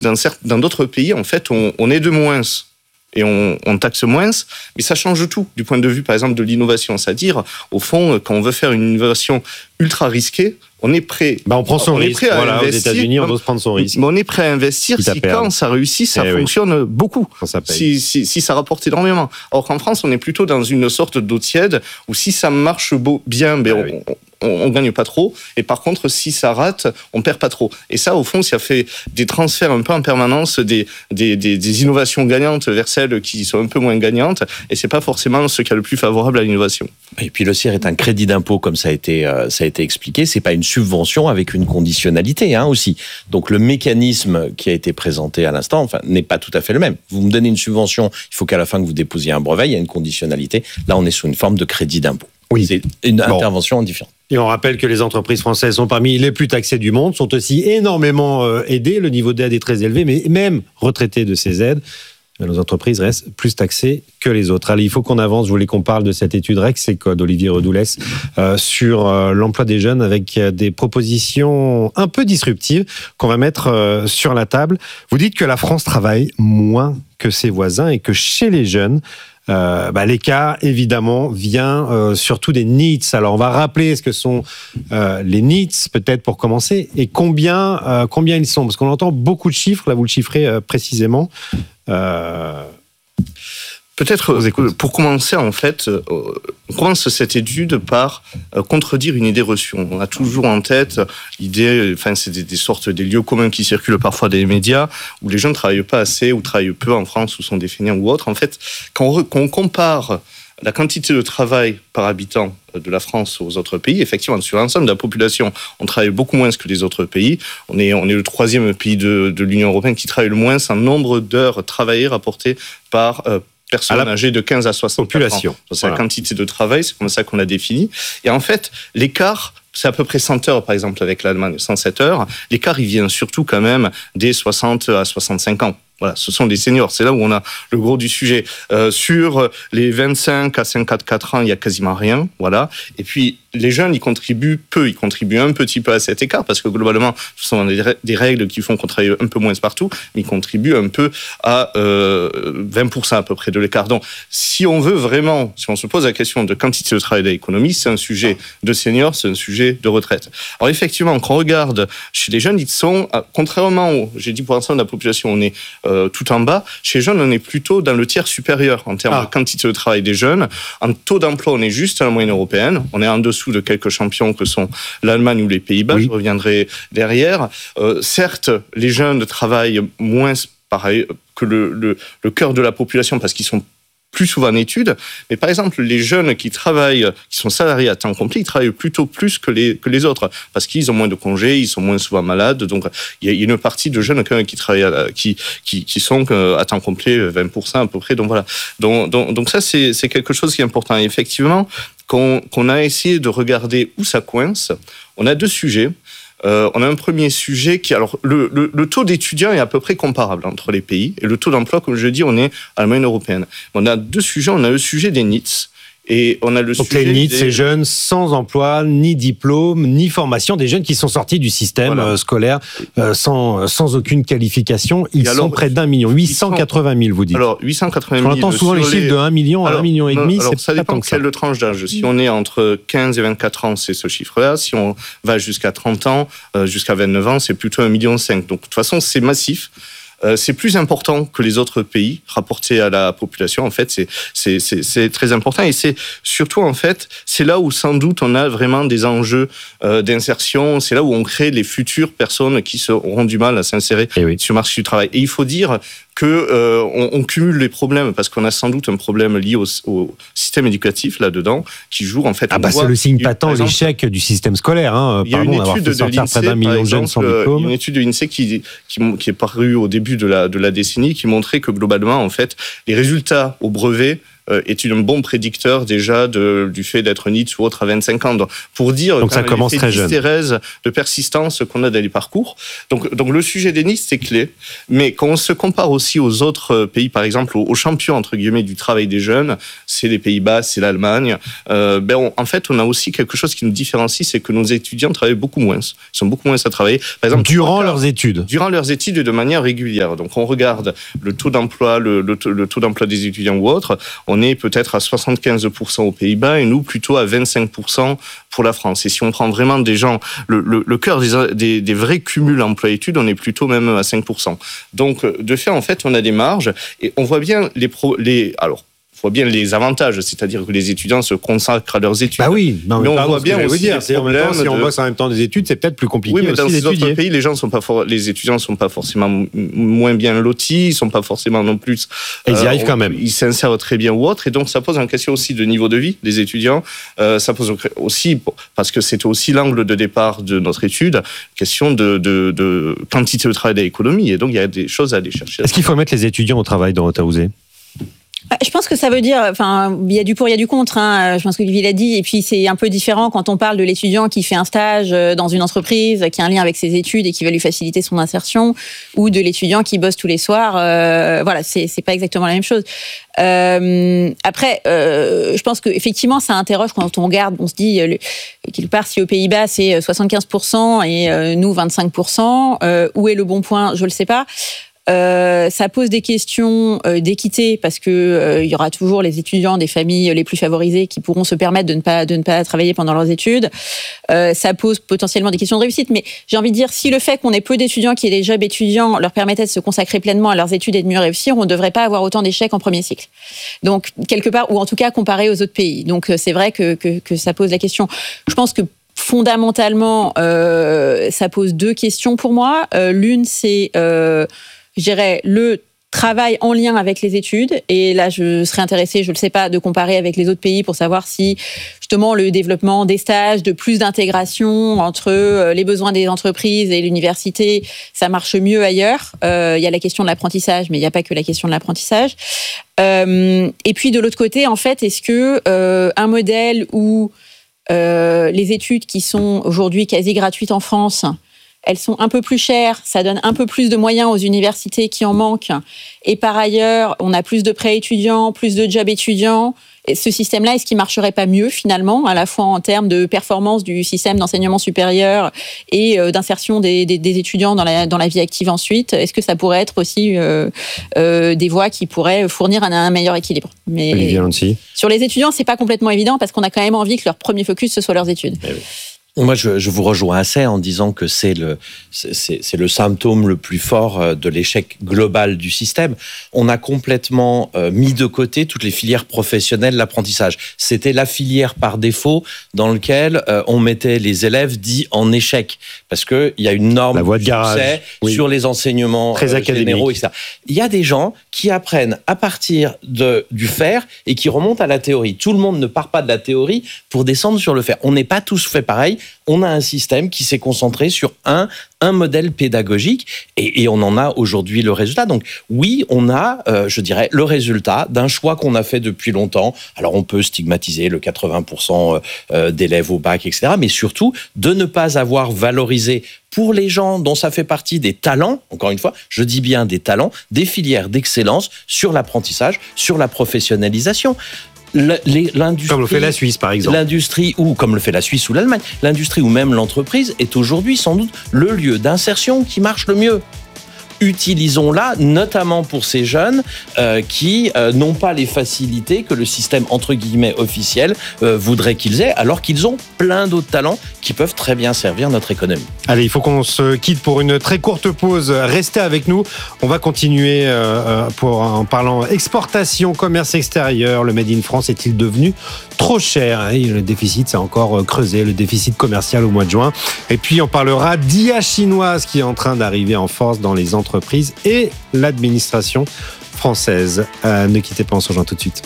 dans d'autres pays, en fait, on aide moins et on taxe moins, mais ça change tout du point de vue, par exemple, de l'innovation. C'est-à-dire, au fond, quand on veut faire une innovation ultra risquée, on est prêt. On prend son risque. Voilà, aux États-Unis, on ose prendre son risque. Mais on est prêt à investir si quand ça réussit, ça fonctionne beaucoup. Si ça rapporte énormément. Or qu'en France, on est plutôt dans une sorte d'eau tiède où si ça marche bien, on gagne pas trop. Et par contre, si ça rate, on perd pas trop. Et ça, au fond, ça fait des transferts un peu en permanence des innovations gagnantes vers celles qui sont un peu moins gagnantes. Et c'est pas forcément ce qui est le plus favorable à l'innovation. Et puis le CIR est un crédit d'impôt, comme ça a été expliqué. C'est pas une subvention avec une conditionnalité, aussi. Donc le mécanisme qui a été présenté à l'instant, n'est pas tout à fait le même. Vous me donnez une subvention, il faut qu'à la fin que vous déposiez un brevet, il y a une conditionnalité. Là, on est sous une forme de crédit d'impôt. Oui. C'est une intervention différente. Et on rappelle que les entreprises françaises sont parmi les plus taxées du monde, sont aussi énormément aidées. Le niveau d'aide est très élevé, mais même retraitées de ces aides, nos entreprises restent plus taxées que les autres. Allez, il faut qu'on avance. Je voulais qu'on parle de cette étude Rexecode, Olivier Redoulès, sur l'emploi des jeunes avec des propositions un peu disruptives qu'on va mettre sur la table. Vous dites que la France travaille moins que ses voisins et que chez les jeunes, l'écart, évidemment, vient surtout des NEETs. Alors, on va rappeler ce que sont les NEETs, peut-être pour commencer, et combien ils sont. Parce qu'on entend beaucoup de chiffres, là, vous le chiffrez précisément. Peut-être, pour commencer, en fait, on commence cette étude par contredire une idée reçue. On a toujours en tête l'idée, c'est des lieux communs qui circulent parfois dans les médias, où les gens ne travaillent pas assez, ou travaillent peu en France, ou sont des fainéants ou autres. En fait, quand on compare la quantité de travail par habitant de la France aux autres pays, effectivement, sur l'ensemble de la population, on travaille beaucoup moins que les autres pays. On est le 3e pays de l'Union européenne qui travaille le moins en nombre d'heures travaillées rapportées par personnes âgées de 15 à 64 ans. C'est la quantité de travail, c'est comme ça qu'on l'a défini. Et en fait, l'écart, c'est à peu près 100 heures, par exemple, avec l'Allemagne, 107 heures. L'écart, il vient surtout quand même des 60 à 65 ans. Voilà, ce sont des seniors. C'est là où on a le gros du sujet. Sur les 25 à 54 ans, il y a quasiment rien. Voilà. Et puis, les jeunes, ils contribuent peu. Ils contribuent un petit peu à cet écart parce que globalement, ce sont des règles qui font qu'on travaille un peu moins partout, mais ils contribuent un peu à 20% à peu près de l'écart. Donc, si on se pose la question de quantité de travail de l'économie, c'est un sujet de seniors, c'est un sujet de retraite. Alors, effectivement, quand on regarde chez les jeunes, ils sont, contrairement j'ai dit pour l'ensemble de la population, on est tout en bas. Chez les jeunes, on est plutôt dans le tiers supérieur en termes de quantité de travail des jeunes. En taux d'emploi, on est juste à la moyenne européenne. On est en dessous de quelques champions que sont l'Allemagne ou les Pays-Bas. Oui. Je reviendrai derrière. Certes, les jeunes travaillent moins pareil que le cœur de la population parce qu'ils sont plus souvent en études, mais par exemple, les jeunes qui travaillent, qui sont salariés à temps complet, ils travaillent plutôt plus que les autres, parce qu'ils ont moins de congés, ils sont moins souvent malades, donc il y a une partie de jeunes quand même qui travaillent, qui sont à temps complet, 20% à peu près, donc voilà. Donc ça, c'est quelque chose qui est important. Et effectivement, qu'on a essayé de regarder où ça coince, on a 2 sujets. On a un premier sujet qui, alors, le taux d'étudiants est à peu près comparable entre les pays, et le taux d'emploi, comme je le dis, on est à la moyenne européenne. On a 2 sujets. On a le sujet des NEETs. Et on a le donc les NEETs, ces jeunes sans emploi, ni diplôme, ni formation, des jeunes qui sont sortis du système scolaire sans aucune qualification. Ils sont près d'1 million, 880 000, vous dites. Alors, 880 000. On entend souvent les chiffres de 1 million à 1,5 million. Alors, ça dépend de quelle tranche d'âge. Si on est entre 15 et 24 ans, c'est ce chiffre-là. Si on va jusqu'à 30 ans, jusqu'à 29 ans, c'est plutôt 1,5 million. Donc, de toute façon, c'est massif. C'est plus important que les autres pays rapportés à la population. En fait, c'est très important, et c'est surtout, en fait, c'est là où sans doute on a vraiment des enjeux d'insertion. C'est là où on crée les futures personnes qui auront du mal à s'insérer sur le marché du travail. Et il faut dire que on cumule les problèmes parce qu'on a sans doute un problème lié au système éducatif là-dedans qui joue en fait. C'est le signe patent l'échec du système scolaire. Il y a une étude de l'INSEE, par exemple, une étude de l'INSEE qui est parue au début de la décennie qui montrait que globalement en fait les résultats au brevet est un bon prédicteur déjà du fait d'être NEET ou autre à 25 ans. Donc, pour dire donc ça commence très jeune. De persistance qu'on a dans les parcours. Donc le sujet des NEET, c'est clé. Mais quand on se compare aussi aux autres pays, par exemple aux champions entre guillemets du travail des jeunes, c'est les Pays-Bas, c'est l'Allemagne. En fait, on a aussi quelque chose qui nous différencie, c'est que nos étudiants travaillent beaucoup moins. Ils sont beaucoup moins à travailler. Par exemple, durant leurs études et de manière régulière. Donc on regarde le taux d'emploi, le taux d'emploi des étudiants ou autres. On est peut-être à 75% aux Pays-Bas et nous plutôt à 25% pour la France. Et si on prend vraiment des gens, le cœur des vrais cumuls emploi-études, on est plutôt même à 5%. Donc, de fait, en fait, on a des marges et on voit bien on voit bien les avantages, c'est-à-dire que les étudiants se consacrent à leurs études. Bah oui, mais on voit bien aussi les problèmes. Si on bosse en même temps des études, c'est peut-être plus compliqué. Oui, mais dans ces d'étudier. autres pays, les étudiants sont pas forcément moins bien lotis, ils sont pas forcément non plus. Et ils y arrivent quand même. Ils s'insèrent très bien ou autre, et donc ça pose une question aussi de niveau de vie des étudiants. Ça pose aussi, parce que c'était aussi l'angle de départ de notre étude, question de quantité de travail de l'économie, et donc il y a des choses à aller chercher. Est-ce qu'il faut mettre les étudiants au travail dans Otaouzé ? Je pense que ça veut dire, il y a du pour, il y a du contre. Je pense qu'Olivier l'a dit. Et puis c'est un peu différent quand on parle de l'étudiant qui fait un stage dans une entreprise, qui a un lien avec ses études et qui va lui faciliter son insertion, ou de l'étudiant qui bosse tous les soirs. Voilà, c'est pas exactement la même chose. Après, je pense que effectivement, ça interroge quand on regarde. On se dit quelque part, si aux Pays-Bas c'est 75% et nous 25%, où est le bon point ? Je le sais pas. Ça pose des questions d'équité parce que il y aura toujours les étudiants des familles les plus favorisées qui pourront se permettre de ne pas travailler pendant leurs études. Ça pose potentiellement des questions de réussite, mais j'ai envie de dire, si le fait qu'on ait peu d'étudiants qui aient des jobs étudiants leur permettait de se consacrer pleinement à leurs études et de mieux réussir, on ne devrait pas avoir autant d'échecs en premier cycle. Donc quelque part, ou en tout cas comparé aux autres pays. Donc c'est vrai que ça pose la question. Je pense que fondamentalement, ça pose deux questions pour moi. L'une, c'est je dirais le travail en lien avec les études. Et là, je serais intéressée, je ne le sais pas, de comparer avec les autres pays pour savoir si, justement, le développement des stages, de plus d'intégration entre les besoins des entreprises et l'université, ça marche mieux ailleurs. Il y a la question de l'apprentissage, mais il n'y a pas que la question de l'apprentissage. Et puis, de l'autre côté, en fait, est-ce que un modèle où les études qui sont aujourd'hui quasi gratuites en France, elles sont un peu plus chères, ça donne un peu plus de moyens aux universités qui en manquent. Et par ailleurs, on a plus de prêts étudiants, plus de jobs étudiants. Et ce système-là, est-ce qu'il marcherait pas mieux finalement, à la fois en termes de performance du système d'enseignement supérieur et d'insertion des étudiants dans la vie active ensuite? Est-ce que ça pourrait être aussi des voies qui pourraient fournir un meilleur équilibre? Mais sur les étudiants, c'est pas complètement évident parce qu'on a quand même envie que leur premier focus ce soit leurs études. Eh oui. Moi, je vous rejoins assez en disant que c'est le symptôme le plus fort de l'échec global du système. On a complètement mis de côté toutes les filières professionnelles de l'apprentissage. C'était la filière par défaut dans laquelle on mettait les élèves dits en échec parce que il y a une norme la voie de garage, sur les enseignements généraux, etc. Il y a des gens qui apprennent à partir du faire et qui remontent à la théorie. Tout le monde ne part pas de la théorie pour descendre sur le faire. On n'est pas tous fait pareil. On a un système qui s'est concentré sur un modèle pédagogique et on en a aujourd'hui le résultat. Donc oui, on a, je dirais, le résultat d'un choix qu'on a fait depuis longtemps. Alors on peut stigmatiser le 80% d'élèves au bac, etc. Mais surtout, de ne pas avoir valorisé pour les gens dont ça fait partie des talents, encore une fois, je dis bien des talents, des filières d'excellence sur l'apprentissage, sur la professionnalisation. L'industrie, comme le fait la Suisse, par exemple. L'industrie, ou comme le fait la Suisse ou l'Allemagne, l'industrie ou même l'entreprise est aujourd'hui sans doute le lieu d'insertion qui marche le mieux. Utilisons-la, notamment pour ces jeunes qui n'ont pas les facilités que le système, entre guillemets, officiel voudrait qu'ils aient, alors qu'ils ont plein d'autres talents qui peuvent très bien servir notre économie. Allez, il faut qu'on se quitte pour une très courte pause. Restez avec nous. On va continuer en parlant exportation, commerce extérieur. Le Made in France est-il devenu trop cher ? Et le déficit s'est encore creusé, le déficit commercial au mois de juin. Et puis, on parlera d'IA chinoise qui est en train d'arriver en force dans les entreprises et l'administration française. Ne quittez pas, on se rejoint tout de suite.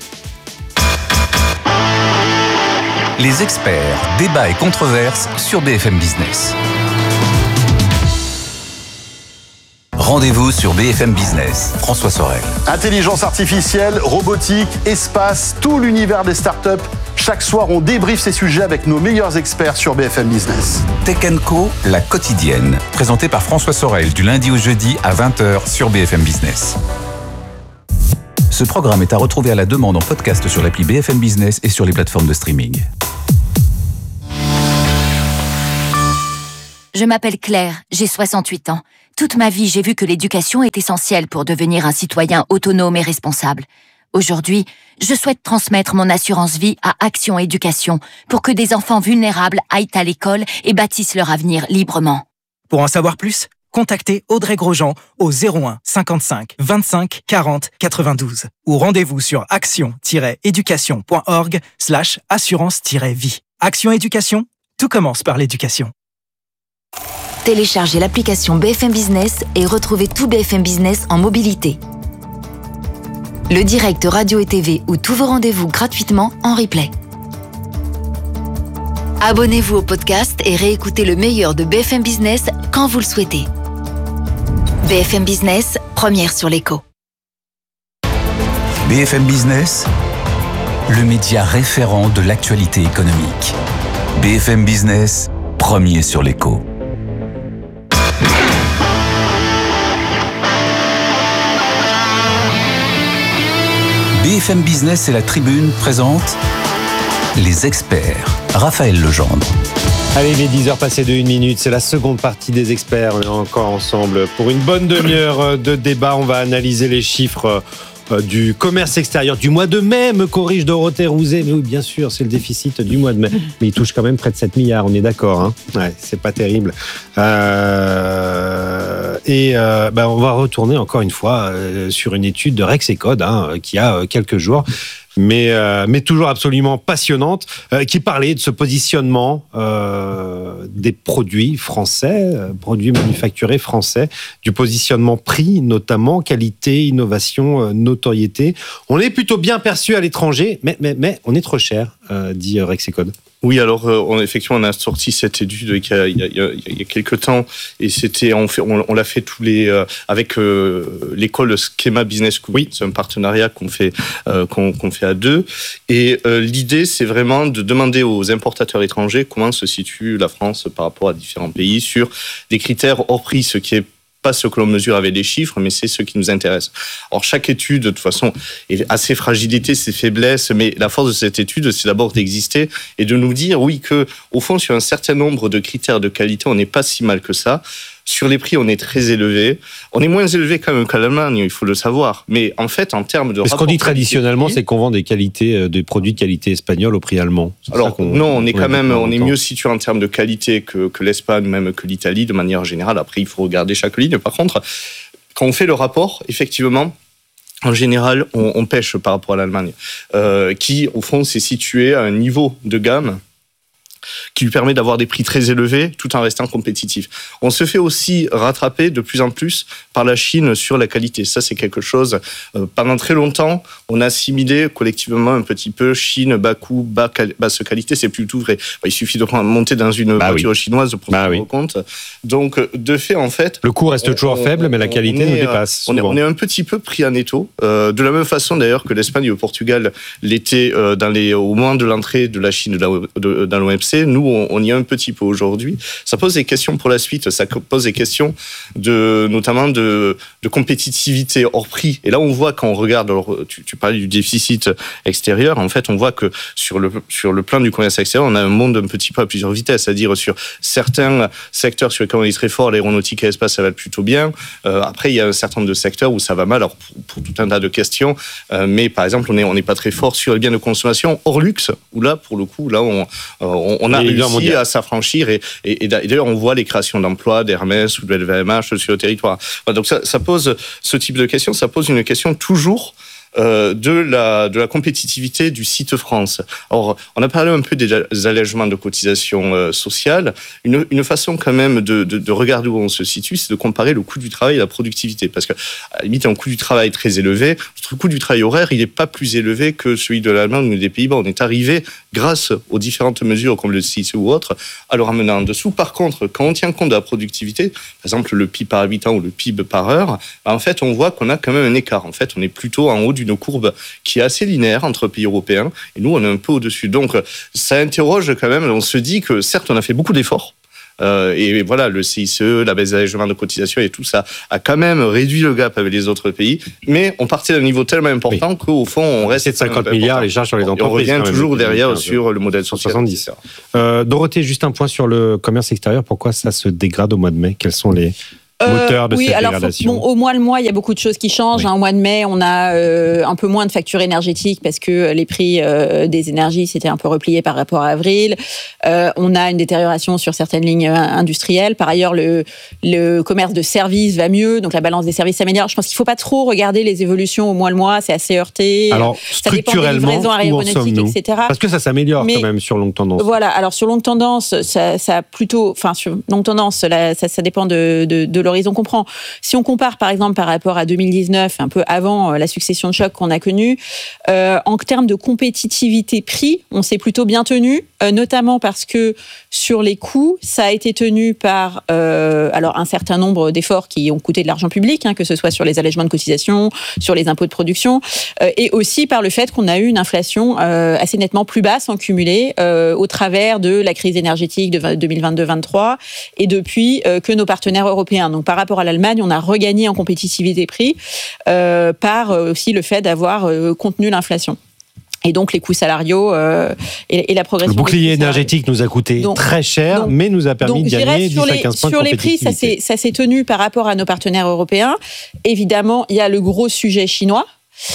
Les experts, débats et controverses sur BFM Business. Rendez-vous sur BFM Business. François Sorel. Intelligence artificielle, robotique, espace, tout l'univers des startups. Chaque soir, on débriefe ces sujets avec nos meilleurs experts sur BFM Business. Tech & Co, la quotidienne. Présentée par François Sorel du lundi au jeudi à 20h sur BFM Business. Ce programme est à retrouver à la demande en podcast sur l'appli BFM Business et sur les plateformes de streaming. Je m'appelle Claire, j'ai 68 ans. Toute ma vie, j'ai vu que l'éducation est essentielle pour devenir un citoyen autonome et responsable. Aujourd'hui, je souhaite transmettre mon assurance vie à Action Éducation pour que des enfants vulnérables aillent à l'école et bâtissent leur avenir librement. Pour en savoir plus, contactez Audrey Grosjean au 01 55 25 40 92 ou rendez-vous sur action-éducation.org/assurance-vie. Action Éducation, tout commence par l'éducation. Téléchargez l'application BFM Business et retrouvez tout BFM Business en mobilité. Le direct radio et TV ou tous vos rendez-vous gratuitement en replay. Abonnez-vous au podcast et réécoutez le meilleur de BFM Business quand vous le souhaitez. BFM Business, première sur l'écho. BFM Business, le média référent de l'actualité économique. BFM Business, premier sur l'écho. BFM Business et la Tribune présentent les experts. Raphaël Legendre. Allez, il est 10h passé de 1 minute, c'est la seconde partie des experts. On est encore ensemble pour une bonne demi-heure de débat. On va analyser les chiffres du commerce extérieur du mois de mai, me corrige Dorothée Rouzet. Mais oui, bien sûr, c'est le déficit du mois de mai. Mais il touche quand même près de 7 milliards, on est d'accord. Hein, ouais, c'est pas terrible. On va retourner encore une fois sur une étude de Rexecode qui a quelques jours. Mais toujours absolument passionnante, qui parlait de ce positionnement des produits français, produits manufacturés français, du positionnement prix notamment, qualité, innovation, notoriété. On est plutôt bien perçu à l'étranger, mais on est trop cher, dit Rexecode. Oui, alors effectivement, on a sorti cette étude il y a quelques temps, et on l'a fait avec l'école Schema Business School. Oui. C'est un partenariat qu'on fait à deux. Et l'idée, c'est vraiment de demander aux importateurs étrangers comment se situe la France par rapport à différents pays sur des critères hors prix, ce qui est pas ce que l'on mesure avec des chiffres, mais c'est ce qui nous intéresse. Alors, chaque étude, de toute façon, a ses fragilités, ses faiblesses, mais la force de cette étude, c'est d'abord d'exister et de nous dire, oui, que, au fond, sur un certain nombre de critères de qualité, on n'est pas si mal que ça. Sur les prix, on est très élevé. On est moins élevé quand même qu'à l'Allemagne, il faut le savoir. Mais en fait, en termes de... Ce qu'on dit traditionnellement, c'est qu'on vend des produits de qualité espagnole au prix allemand. Alors, non, on est mieux situé en termes de qualité que l'Espagne, même que l'Italie, de manière générale. Après, il faut regarder chaque ligne. Par contre, quand on fait le rapport, effectivement, en général, on pêche par rapport à l'Allemagne, qui, au fond, s'est situé à un niveau de gamme qui lui permet d'avoir des prix très élevés tout en restant compétitif. On se fait aussi rattraper de plus en plus par la Chine sur la qualité. Ça, c'est quelque chose... pendant très longtemps, on a assimilé collectivement un petit peu Chine, bas coût, basse qualité. C'est plus du tout vrai. Il suffit de monter dans une voiture chinoise pour se rendre compte. Donc, de fait, en fait... Le coût reste toujours faible, mais la qualité nous dépasse. On est un petit peu pris en étau. De la même façon, d'ailleurs, que l'Espagne et le Portugal l'étaient au moment de l'entrée de la Chine dans l'OMC. Nous, on y est un petit peu aujourd'hui. Ça pose des questions pour la suite. Ça pose des questions notamment de compétitivité hors prix. Et là, on voit quand on regarde, alors, tu parlais du déficit extérieur, en fait, on voit que sur le plan du commerce extérieur, on a un monde un petit peu à plusieurs vitesses. C'est-à-dire sur certains secteurs sur lesquels on est très fort, l'aéronautique et l'espace, ça va plutôt bien. Après, il y a un certain nombre de secteurs où ça va mal, alors pour tout un tas de questions. Mais par exemple, on n'est pas très fort sur les biens de consommation hors luxe, où là, pour le coup, là, on a réussi à s'affranchir et d'ailleurs on voit les créations d'emplois d'Hermès ou de LVMH sur le territoire. Donc ça pose ce type de question, ça pose une question toujours de la compétitivité du site France. Alors, on a parlé un peu des allègements de cotisations sociales. Une façon quand même de regarder où on se situe, c'est de comparer le coût du travail et la productivité. Parce que, à la limite, un coût du travail très élevé, notre coût du travail horaire, il n'est pas plus élevé que celui de l'Allemagne ou des Pays-Bas. On est arrivé, grâce aux différentes mesures comme le CICE ou autres, à le ramener en dessous. Par contre, quand on tient compte de la productivité, par exemple le PIB par habitant ou le PIB par heure, en fait, on voit qu'on a quand même un écart. En fait, on est plutôt en haut d'une courbe qui est assez linéaire entre pays européens, et nous, on est un peu au-dessus. Donc, ça interroge quand même. On se dit que, certes, on a fait beaucoup d'efforts, et voilà, le CICE, la baisse des allègements de cotisations et tout ça a quand même réduit le gap avec les autres pays, mais on partait d'un niveau tellement important qu'au fond, on reste... C'est de 50 milliards les charges sur les entreprises. Et on revient toujours derrière sur le modèle social. 70. Dorothée, juste un point sur le commerce extérieur. Pourquoi ça se dégrade au mois de mai ? Quels sont les moteur de cette dégradation? Au mois le mois, il y a beaucoup de choses qui changent. Au mois de mai, on a un peu moins de factures énergétiques parce que les prix des énergies s'étaient un peu repliés par rapport à avril. On a une détérioration sur certaines lignes industrielles. Par ailleurs, le commerce de services va mieux, donc la balance des services s'améliore. Je pense qu'il ne faut pas trop regarder les évolutions au mois le mois, c'est assez heurté. Alors, structurellement, où en sommes-nous ? etc. Parce que ça s'améliore quand même sur longue tendance. Voilà, alors sur longue tendance, ça a plutôt... Enfin, sur longue tendance, ça dépend de l'horizon qu'on prend. Si on compare, par exemple, par rapport à 2019, un peu avant la succession de chocs qu'on a connue, en termes de compétitivité prix, on s'est plutôt bien tenu, notamment parce que sur les coûts, ça a été tenu par alors un certain nombre d'efforts qui ont coûté de l'argent public, que ce soit sur les allègements de cotisations, sur les impôts de production, et aussi par le fait qu'on a eu une inflation assez nettement plus basse en cumulé au travers de la crise énergétique de 2022-23 et depuis que nos partenaires européens. Donc par rapport à l'Allemagne, on a regagné en compétitivité prix par aussi le fait d'avoir contenu l'inflation. Et donc les coûts salariaux et la progression. Le bouclier énergétique nous a coûté très cher, mais nous a permis de gagner 10 à 15 points de compétitivité. Sur les prix, ça s'est tenu par rapport à nos partenaires européens. Évidemment, il y a le gros sujet chinois.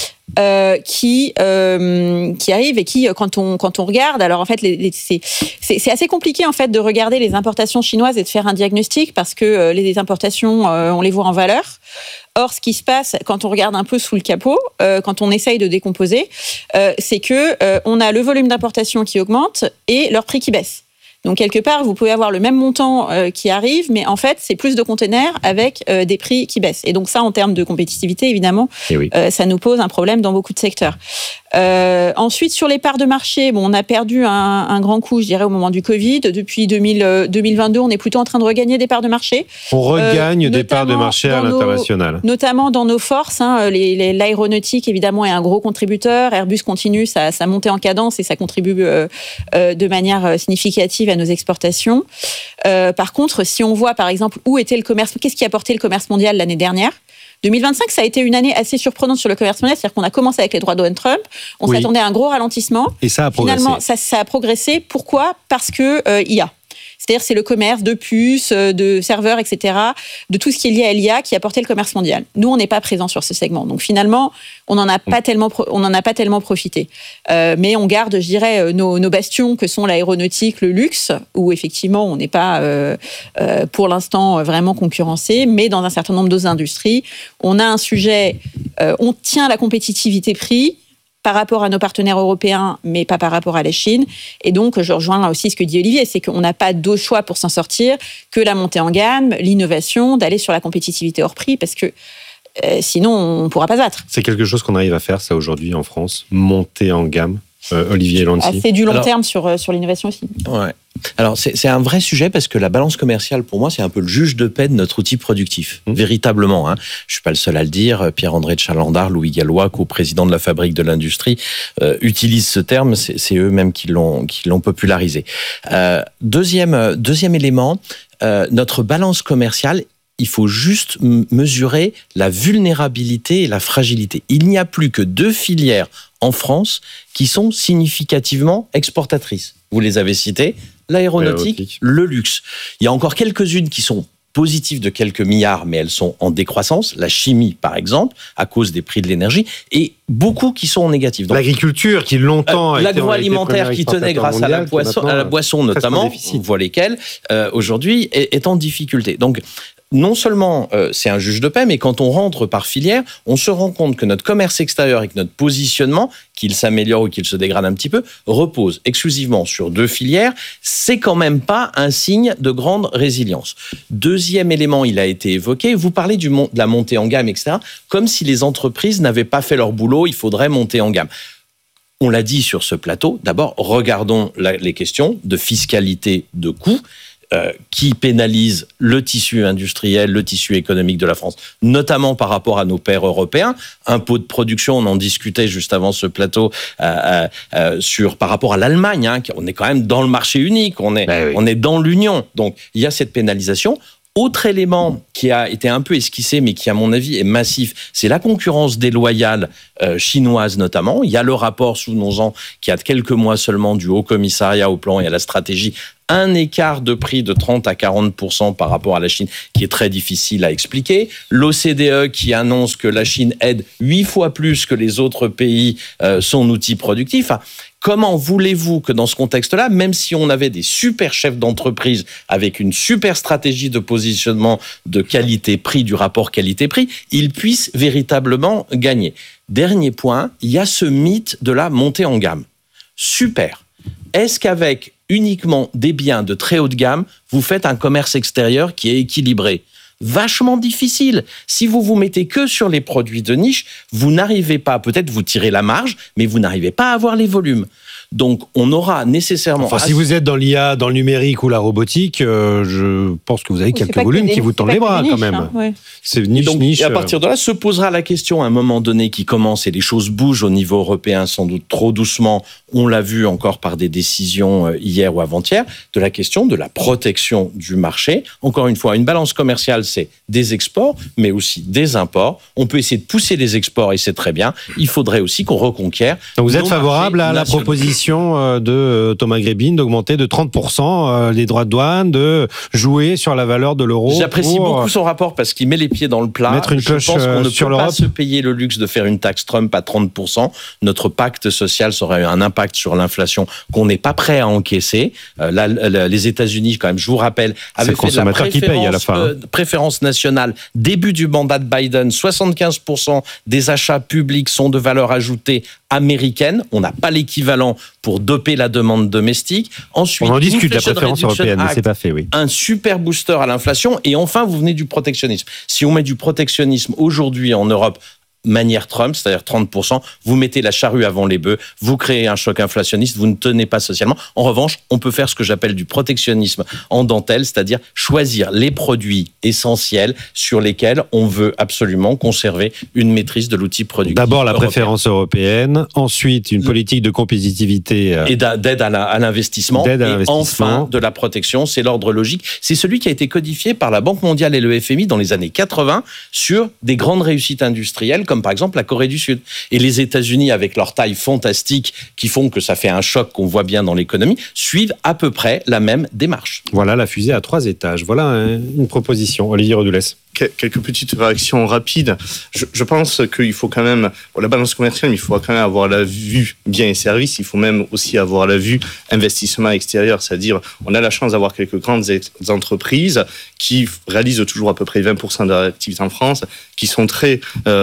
Qui arrive et qui, quand on regarde, alors en fait, c'est assez compliqué en fait de regarder les importations chinoises et de faire un diagnostic parce que les importations, on les voit en valeur. Or, ce qui se passe quand on regarde un peu sous le capot, quand on essaye de décomposer, c'est que on a le volume d'importation qui augmente et leur prix qui baisse. Donc, quelque part, vous pouvez avoir le même montant qui arrive, mais en fait, c'est plus de containers avec des prix qui baissent. Et donc ça, en termes de compétitivité, évidemment, ça nous pose un problème dans beaucoup de secteurs. Ensuite, sur les parts de marché, on a perdu un grand coup, je dirais, au moment du Covid. Depuis 2022, on est plutôt en train de regagner des parts de marché. On regagne des parts de marché à l'international. Notamment dans nos forces. L'aéronautique, évidemment, est un gros contributeur. Airbus continue sa montée en cadence et ça contribue de manière significative à nos exportations. Par contre, si on voit, par exemple, où était le commerce, qu'est-ce qui a porté le commerce mondial l'année dernière ? 2025, ça a été une année assez surprenante sur le commerce mondial, c'est-à-dire qu'on a commencé avec les droits douane Trump, on s'attendait à un gros ralentissement. Et ça a progressé. Finalement, ça a progressé. Pourquoi ? Parce que IA. C'est-à-dire c'est le commerce de puces, de serveurs, etc., de tout ce qui est lié à l'IA qui a porté le commerce mondial. Nous, on n'est pas présent sur ce segment. Donc finalement, on n'en a pas tellement profité. Mais on garde, je dirais, nos bastions que sont l'aéronautique, le luxe, où effectivement, on n'est pas pour l'instant vraiment concurrencé, mais dans un certain nombre d'autres industries, on a un sujet, on tient la compétitivité prix par rapport à nos partenaires européens, mais pas par rapport à la Chine. Et donc, je rejoins aussi ce que dit Olivier, c'est qu'on n'a pas d'autre choix pour s'en sortir que la montée en gamme, l'innovation, d'aller sur la compétitivité hors prix, parce que sinon, on ne pourra pas battre. C'est quelque chose qu'on arrive à faire, ça, aujourd'hui, en France, monter en gamme. Olivier Lanty. C'est du long terme sur l'innovation aussi. Ouais. Alors, c'est un vrai sujet parce que la balance commerciale, pour moi, c'est un peu le juge de paix de notre outil productif. Véritablement. Je ne suis pas le seul à le dire. Pierre-André de Chalandard, Louis Gallois, co-président de la Fabrique de l'Industrie, utilisent ce terme. C'est eux-mêmes qui l'ont popularisé. Deuxième élément, notre balance commerciale, il faut juste mesurer la vulnérabilité et la fragilité. Il n'y a plus que 2 filières en France qui sont significativement exportatrices. Vous les avez citées, l'aéronautique, le luxe. Il y a encore quelques-unes qui sont positives de quelques milliards, mais elles sont en décroissance. La chimie, par exemple, à cause des prix de l'énergie, et beaucoup qui sont en négatif. Donc, l'agriculture, qui longtemps a été l'agroalimentaire qui tenait grâce à la boisson notamment, on voit lesquelles, aujourd'hui, est en difficulté. Donc, non seulement c'est un juge de paix, mais quand on rentre par filière, on se rend compte que notre commerce extérieur et que notre positionnement, qu'il s'améliore ou qu'il se dégrade un petit peu, repose exclusivement sur 2 filières. C'est quand même pas un signe de grande résilience. Deuxième élément, il a été évoqué, vous parlez de la montée en gamme, etc., comme si les entreprises n'avaient pas fait leur boulot, il faudrait monter en gamme. On l'a dit sur ce plateau, d'abord, regardons les questions de fiscalité de coûts. Qui pénalise le tissu industriel, le tissu économique de la France, notamment par rapport à nos pairs européens. Impôts de production, on en discutait juste avant ce plateau, par rapport à l'Allemagne. On est quand même dans le marché unique, on est dans l'Union. Donc, il y a cette pénalisation. Autre élément qui a été un peu esquissé, mais qui, à mon avis, est massif, c'est la concurrence déloyale chinoise notamment. Il y a le rapport, souvenons-en, qui a quelques mois seulement du Haut Commissariat au plan et à la stratégie, un écart de prix de 30 à 40% par rapport à la Chine, qui est très difficile à expliquer. L'OCDE qui annonce que la Chine aide 8 fois plus que les autres pays son outil productif. Enfin, comment voulez-vous que dans ce contexte-là, même si on avait des super chefs d'entreprise avec une super stratégie de positionnement de qualité-prix, du rapport qualité-prix, ils puissent véritablement gagner? Dernier point, il y a ce mythe de la montée en gamme. Super. Est-ce qu'avec uniquement des biens de très haute gamme, vous faites un commerce extérieur qui est équilibré? Vachement difficile. Si vous vous mettez que sur les produits de niche, vous n'arrivez pas, peut-être vous tirez la marge, mais vous n'arrivez pas à avoir les volumes. Donc, on aura nécessairement... Enfin, si vous êtes dans l'IA, dans le numérique ou la robotique, je pense que vous avez quelques volumes qui vous tendent les bras, quand même. Hein, ouais. C'est niche. Et à partir de là, se posera la question, à un moment donné, qui commence, et les choses bougent au niveau européen, sans doute trop doucement, on l'a vu encore par des décisions hier ou avant-hier, de la question de la protection du marché. Encore une fois, une balance commerciale, c'est des exports, mais aussi des imports. On peut essayer de pousser les exports, et c'est très bien. Il faudrait aussi qu'on reconquiert... Donc vous êtes favorable à la proposition de Thomas Grébin d'augmenter de 30% les droits de douane, de jouer sur la valeur de l'euro. J'apprécie beaucoup son rapport parce qu'il met les pieds dans le plat. Mettre une cloche Je pense qu'on ne sur peut l'Europe. pas se payer le luxe de faire une taxe Trump à 30%. Notre pacte social, ça aurait eu un impact sur l'inflation qu'on n'est pas prêt à encaisser. Les États-Unis, quand même, je vous rappelle, avaient fait de la préférence nationale début du mandat de Biden. 75% des achats publics sont de valeur ajoutée américaine. On n'a pas l'équivalent pour doper la demande domestique. Ensuite, on en discute de la préférence européenne, mais c'est pas fait, oui. Un super booster à l'inflation. Et enfin, vous venez du protectionnisme. Si on met du protectionnisme aujourd'hui en Europe, manière Trump, c'est-à-dire 30%, vous mettez la charrue avant les bœufs, vous créez un choc inflationniste, vous ne tenez pas socialement. En revanche, on peut faire ce que j'appelle du protectionnisme en dentelle, c'est-à-dire choisir les produits essentiels sur lesquels on veut absolument conserver une maîtrise de l'outil productif. D'abord la préférence européenne, ensuite une politique de compétitivité et d'aide à l'investissement, et enfin de la protection. C'est l'ordre logique. C'est celui qui a été codifié par la Banque mondiale et le FMI dans les années 80 sur des grandes réussites industrielles comme par exemple la Corée du Sud. Et les États-Unis, avec leur taille fantastique, qui font que ça fait un choc qu'on voit bien dans l'économie, suivent à peu près la même démarche. Voilà la fusée à 3 étages. Voilà une proposition. Olivier Redoulès. Quelques petites réactions rapides. Je pense qu'il faut quand même, pour la balance commerciale, il faut quand même avoir la vue biens et services. Il faut même aussi avoir la vue investissement extérieur. C'est-à-dire, on a la chance d'avoir quelques grandes entreprises qui réalisent toujours à peu près 20% de leur activité en France, qui sont très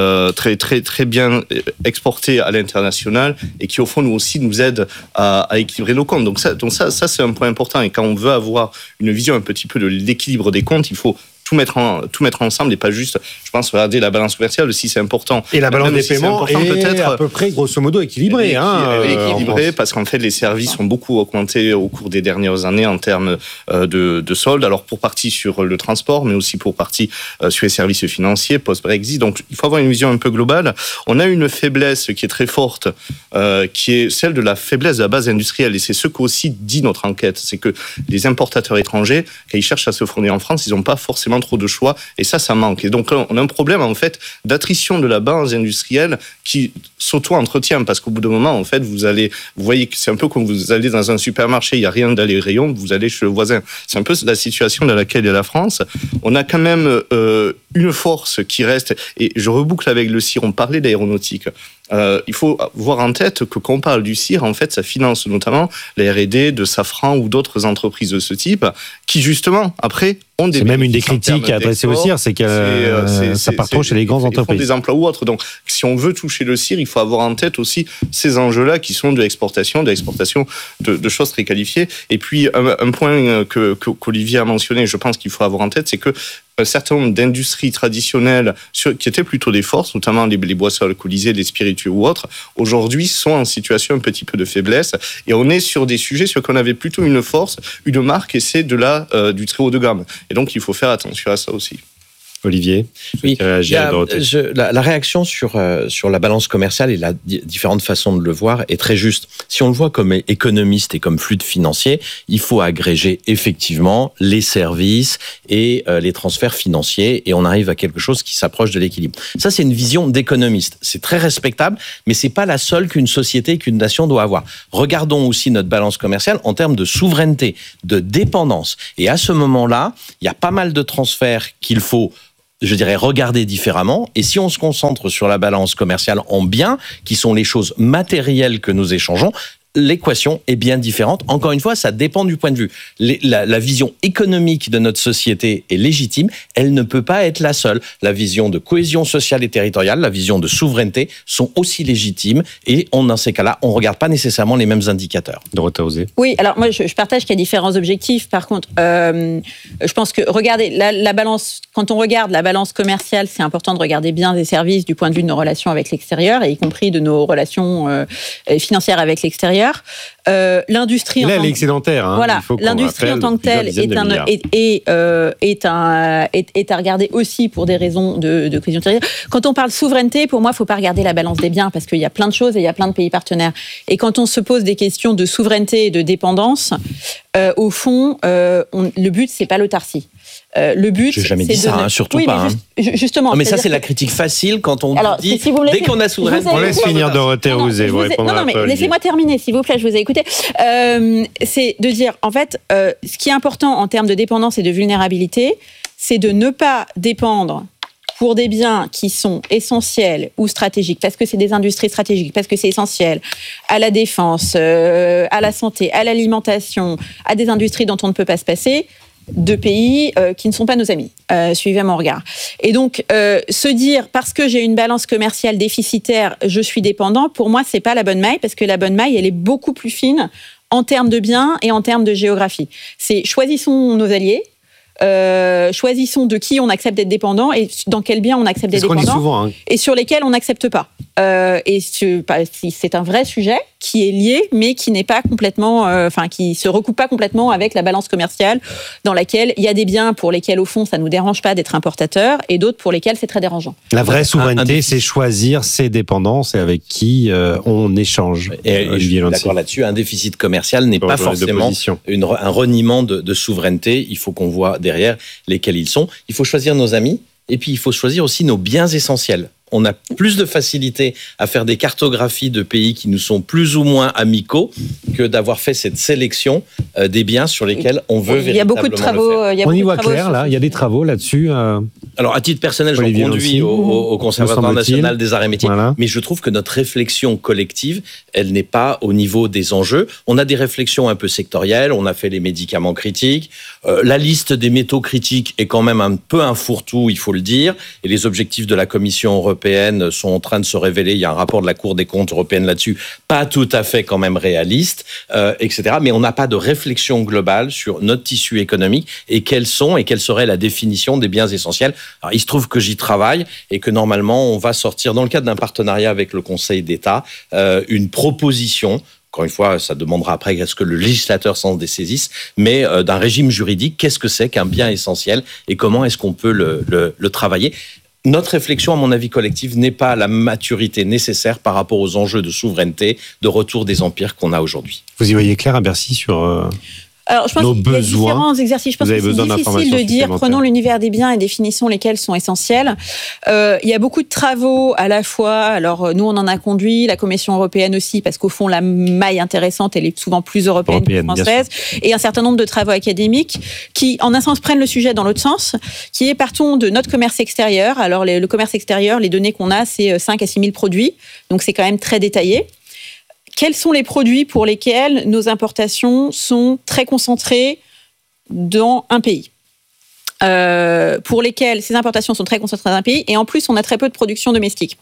bien exportées à l'international et qui, au fond, nous aussi, nous aident à équilibrer nos comptes. Donc ça, c'est un point important. Et quand on veut avoir une vision un petit peu de l'équilibre des comptes, il faut tout mettre ensemble et pas juste, je pense, regarder la balance commerciale aussi, c'est important. Et la balance des paiements est peut-être à peu près, grosso modo, équilibrée. Équilibrée, parce qu'en fait, les services ont beaucoup augmenté au cours des dernières années en termes de soldes. Alors, pour partie sur le transport, mais aussi pour partie sur les services financiers, post-Brexit. Donc, il faut avoir une vision un peu globale. On a une faiblesse qui est très forte, qui est celle de la faiblesse de la base industrielle. Et c'est ce qu'aussi dit notre enquête. C'est que les importateurs étrangers, quand ils cherchent à se fournir en France, ils n'ont pas forcément trop de choix, et ça manque. Et donc, on a un problème, en fait, d'attrition de la base industrielle qui s'auto-entretient, parce qu'au bout d'un moment, en fait, vous voyez que c'est un peu comme vous allez dans un supermarché, il n'y a rien dans les rayons, vous allez chez le voisin. C'est un peu la situation dans laquelle est la France. On a quand même une force qui reste, et je reboucle avec le CIR, on parlait d'aéronautique. Il faut voir en tête que quand on parle du CIR, en fait, ça finance notamment la R&D de Safran ou d'autres entreprises de ce type qui, justement, après, ont des C'est même une des bénéfices en critiques termes à adresser au d'export. CIR, c'est que ça part trop chez les grandes Ils font entreprises. des emplois ou autres. Donc, si on veut toucher le CIR, il faut avoir en tête aussi ces enjeux-là qui sont de l'exportation de choses très qualifiées. Et puis, un point qu'Olivier a mentionné, je pense qu'il faut avoir en tête, c'est que un certain nombre d'industries traditionnelles qui étaient plutôt des forces, notamment les boissons alcoolisées, les spiritueux ou autres, aujourd'hui sont en situation un petit peu de faiblesse. Et on est sur des sujets sur lesquels on avait plutôt une force, une marque, et c'est du très haut de gamme. Et donc, il faut faire attention à ça aussi. Olivier, oui, la réaction sur la balance commerciale et la différentes façons de le voir est très juste. Si on le voit comme économiste et comme fluide financier, il faut agréger effectivement les services et les transferts financiers et on arrive à quelque chose qui s'approche de l'équilibre. Ça, c'est une vision d'économiste. C'est très respectable, mais c'est pas la seule qu'une société, qu'une nation doit avoir. Regardons aussi notre balance commerciale en termes de souveraineté, de dépendance. Et à ce moment-là, il y a pas mal de transferts qu'il faut regarder différemment. Et si on se concentre sur la balance commerciale en biens, qui sont les choses matérielles que nous échangeons, l'équation est bien différente. Encore une fois, ça dépend du point de vue. La vision économique de notre société est légitime. Elle ne peut pas être la seule. La vision de cohésion sociale et territoriale, la vision de souveraineté sont aussi légitimes. Et dans ces cas-là, on ne regarde pas nécessairement les mêmes indicateurs. Dorothée Osé. Oui, alors moi, je partage qu'il y a différents objectifs. Par contre, je pense que, regardez, la balance, quand on regarde la balance commerciale, c'est important de regarder biens et services du point de vue de nos relations avec l'extérieur, et y compris de nos relations financières avec l'extérieur. L'industrie là, elle est excédentaire. Voilà, l'industrie en tant que telle est à regarder aussi pour des raisons de cohésion territoriale. Quand on parle souveraineté, pour moi, il ne faut pas regarder la balance des biens parce qu'il y a plein de choses et il y a plein de pays partenaires. Et quand on se pose des questions de souveraineté et de dépendance, au fond, le but, c'est pas l'autarcie. Le but, j'ai jamais dit ça, surtout oui, pas. Justement. Non, mais ça, c'est la critique facile quand on dit dès qu'on a souveraineté. On laisse finir Dorothée Osé. Non, mais laissez-moi terminer, s'il vous plaît, je vous ai écouté. C'est de dire, en fait, ce qui est important en termes de dépendance et de vulnérabilité, c'est de ne pas dépendre pour des biens qui sont essentiels ou stratégiques, parce que c'est des industries stratégiques, parce que c'est essentiel à la défense, à la santé, à l'alimentation, à des industries dont on ne peut pas se passer, de pays qui ne sont pas nos amis. Suivez mon regard. Et donc, se dire, parce que j'ai une balance commerciale déficitaire, je suis dépendant, pour moi, c'est pas la bonne maille, parce que la bonne maille, elle est beaucoup plus fine en termes de biens et en termes de géographie. C'est choisissons nos alliés, choisissons de qui on accepte d'être dépendant et dans quel bien on accepte d'être dépendant. C'est ce qu'on dit souvent, hein. Et sur lesquels on n'accepte pas. Et c'est un vrai sujet qui est lié, mais qui n'est pas complètement, qui se recoupe pas complètement avec la balance commerciale, dans laquelle il y a des biens pour lesquels au fond ça nous dérange pas d'être importateur, et d'autres pour lesquels c'est très dérangeant. La vraie souveraineté, c'est choisir ses dépendances et avec qui on échange. Et je suis d'accord là-dessus. Un déficit commercial n'est pas forcément un reniement de souveraineté. Il faut qu'on voit derrière lesquels ils sont. Il faut choisir nos amis. Et puis, il faut choisir aussi nos biens essentiels. On a plus de facilité à faire des cartographies de pays qui nous sont plus ou moins amicaux que d'avoir fait cette sélection des biens sur lesquels on veut véritablement. Il y a beaucoup de travaux. On y voit clair, là. Il y a des travaux là-dessus. Alors, à titre personnel, j'en conduis au Conservatoire national des arts et métiers. Voilà. Mais je trouve que notre réflexion collective, elle n'est pas au niveau des enjeux. On a des réflexions un peu sectorielles. On a fait les médicaments critiques. La liste des métaux critiques est quand même un peu un fourre-tout, il faut le dire. Et les objectifs de la Commission européenne sont en train de se révéler. Il y a un rapport de la Cour des comptes européenne là-dessus, pas tout à fait quand même réaliste, etc. Mais on n'a pas de réflexion globale sur notre tissu économique et quelle serait la définition des biens essentiels. Alors, il se trouve que j'y travaille et que normalement, on va sortir, dans le cadre d'un partenariat avec le Conseil d'État, une proposition. Encore une fois, ça demandera après est-ce que le législateur s'en dessaisisse, mais d'un régime juridique, qu'est-ce que c'est qu'un bien essentiel et comment est-ce qu'on peut le travailler. Notre réflexion, à mon avis collective, n'est pas à la maturité nécessaire par rapport aux enjeux de souveraineté, de retour des empires qu'on a aujourd'hui. Vous y voyez clair à Bercy sur... Alors, je pense qu'il y a différents exercices. Je pense que c'est difficile de dire, prenons l'univers des biens et définissons lesquels sont essentiels. Il y a beaucoup de travaux à la fois. Alors, nous, on en a conduit, la Commission européenne aussi, parce qu'au fond, la maille intéressante, elle est souvent plus européenne que française. Et un certain nombre de travaux académiques qui, en un sens, prennent le sujet dans l'autre sens, qui est, partons de notre commerce extérieur. Alors, le commerce extérieur, les données qu'on a, c'est 5 à 6 000 produits. Donc, c'est quand même très détaillé. Quels sont les produits pour lesquels nos importations sont très concentrées dans un pays ? pour lesquels ces importations sont très concentrées dans un pays, et en plus on a très peu de production domestique.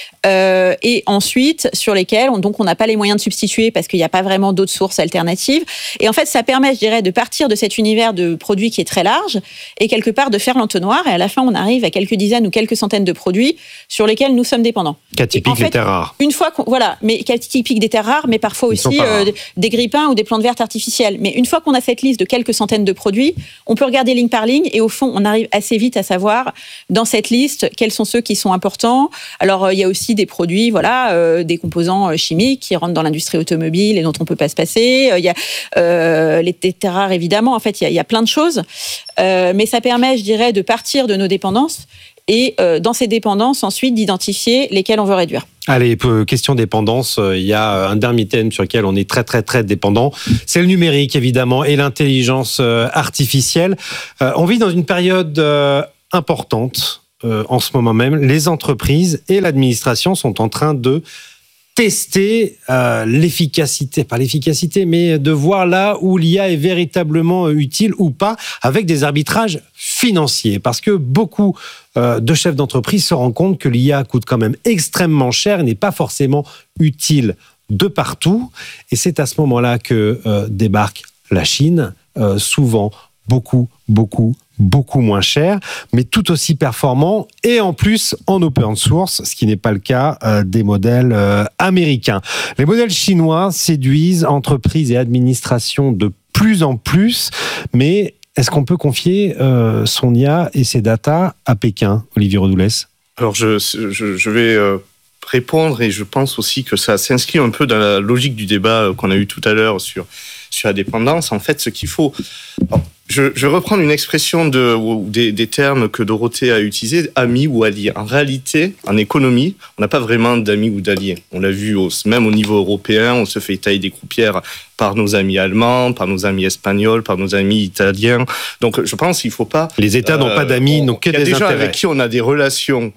Et ensuite, sur lesquels on n'a pas les moyens de substituer parce qu'il n'y a pas vraiment d'autres sources alternatives. Et en fait, ça permet, je dirais, de partir de cet univers de produits qui est très large et quelque part de faire l'entonnoir. Et à la fin, on arrive à quelques dizaines ou quelques centaines de produits sur lesquels nous sommes dépendants. Cas typique des terres rares. Une fois cas typique des terres rares, mais parfois aussi des grippins ou des plantes vertes artificielles. Mais une fois qu'on a cette liste de quelques centaines de produits, on peut regarder ligne par ligne et au fond, on arrive assez vite à savoir dans cette liste quels sont ceux qui sont importants. Alors, il y a aussi des produits, des composants chimiques qui rentrent dans l'industrie automobile et dont on ne peut pas se passer. Il y a les terres rares, évidemment. En fait, il y a plein de choses. Mais ça permet, je dirais, de partir de nos dépendances et dans ces dépendances, ensuite, d'identifier lesquelles on veut réduire. Allez, question dépendance, il y a un dernier thème sur lequel on est très très très dépendant, c'est le numérique évidemment et l'intelligence artificielle. On vit dans une période importante en ce moment même. Les entreprises et l'administration sont en train de tester l'efficacité, pas l'efficacité, mais de voir là où l'IA est véritablement utile ou pas, avec des arbitrages financiers. Parce que beaucoup de chefs d'entreprise se rendent compte que l'IA coûte quand même extrêmement cher et n'est pas forcément utile de partout. Et c'est à ce moment-là que débarque la Chine, souvent beaucoup moins cher, mais tout aussi performant et en plus en open source, ce qui n'est pas le cas des modèles américains. Les modèles chinois séduisent entreprises et administrations de plus en plus, mais est-ce qu'on peut confier son IA et ses data à Pékin, Olivier Rodoulès ? Alors je vais répondre et je pense aussi que ça s'inscrit un peu dans la logique du débat qu'on a eu tout à l'heure sur la dépendance. En fait, ce qu'il faut... Alors, je vais reprendre une expression des termes que Dorothée a utilisés, amis ou alliés. En réalité, en économie, on n'a pas vraiment d'amis ou d'alliés. On l'a vu même au niveau européen, on se fait tailler des croupières par nos amis allemands, par nos amis espagnols, par nos amis italiens. Donc, je pense qu'il ne faut pas... Les États n'ont pas d'amis, n'ont que des intérêts. Il y a des gens avec qui on a des relations...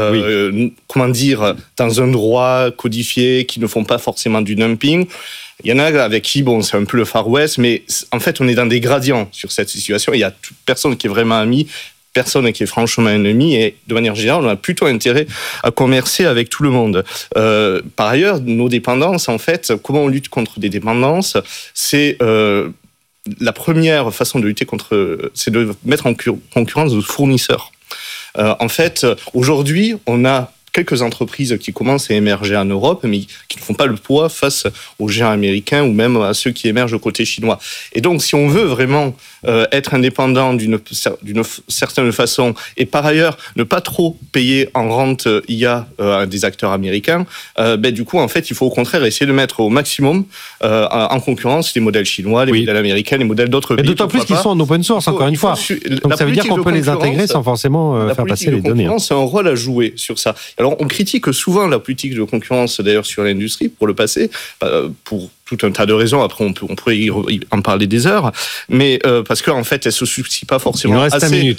dans un droit codifié, qui ne font pas forcément du dumping. Il y en a avec qui, c'est un peu le Far West, mais en fait, on est dans des gradients sur cette situation. Il y a personne qui est vraiment ami, personne qui est franchement ennemi, et de manière générale, on a plutôt intérêt à commercer avec tout le monde. Par ailleurs, nos dépendances, en fait, comment on lutte contre des dépendances, c'est... la première façon de lutter c'est de mettre en concurrence nos fournisseurs. En fait, aujourd'hui, on a quelques entreprises qui commencent à émerger en Europe, mais qui ne font pas le poids face aux géants américains ou même à ceux qui émergent au côté chinois. Et donc, si on veut vraiment être indépendant d'une certaine façon, et par ailleurs ne pas trop payer en rente IA à des acteurs américains, du coup, en fait, il faut au contraire essayer de mettre au maximum en concurrence les modèles chinois, les modèles américains, les modèles d'autres pays. D'autant plus qu'ils sont en open source, encore une fois. Donc ça veut dire qu'on peut les intégrer sans forcément faire passer les données. C'est un rôle à jouer sur ça. Alors, on critique souvent la politique de concurrence, d'ailleurs, sur l'industrie, pour le passé, pour tout un tas de raisons. Après, on pourrait en parler des heures, mais parce qu'en fait, elle se soucie pas forcément assez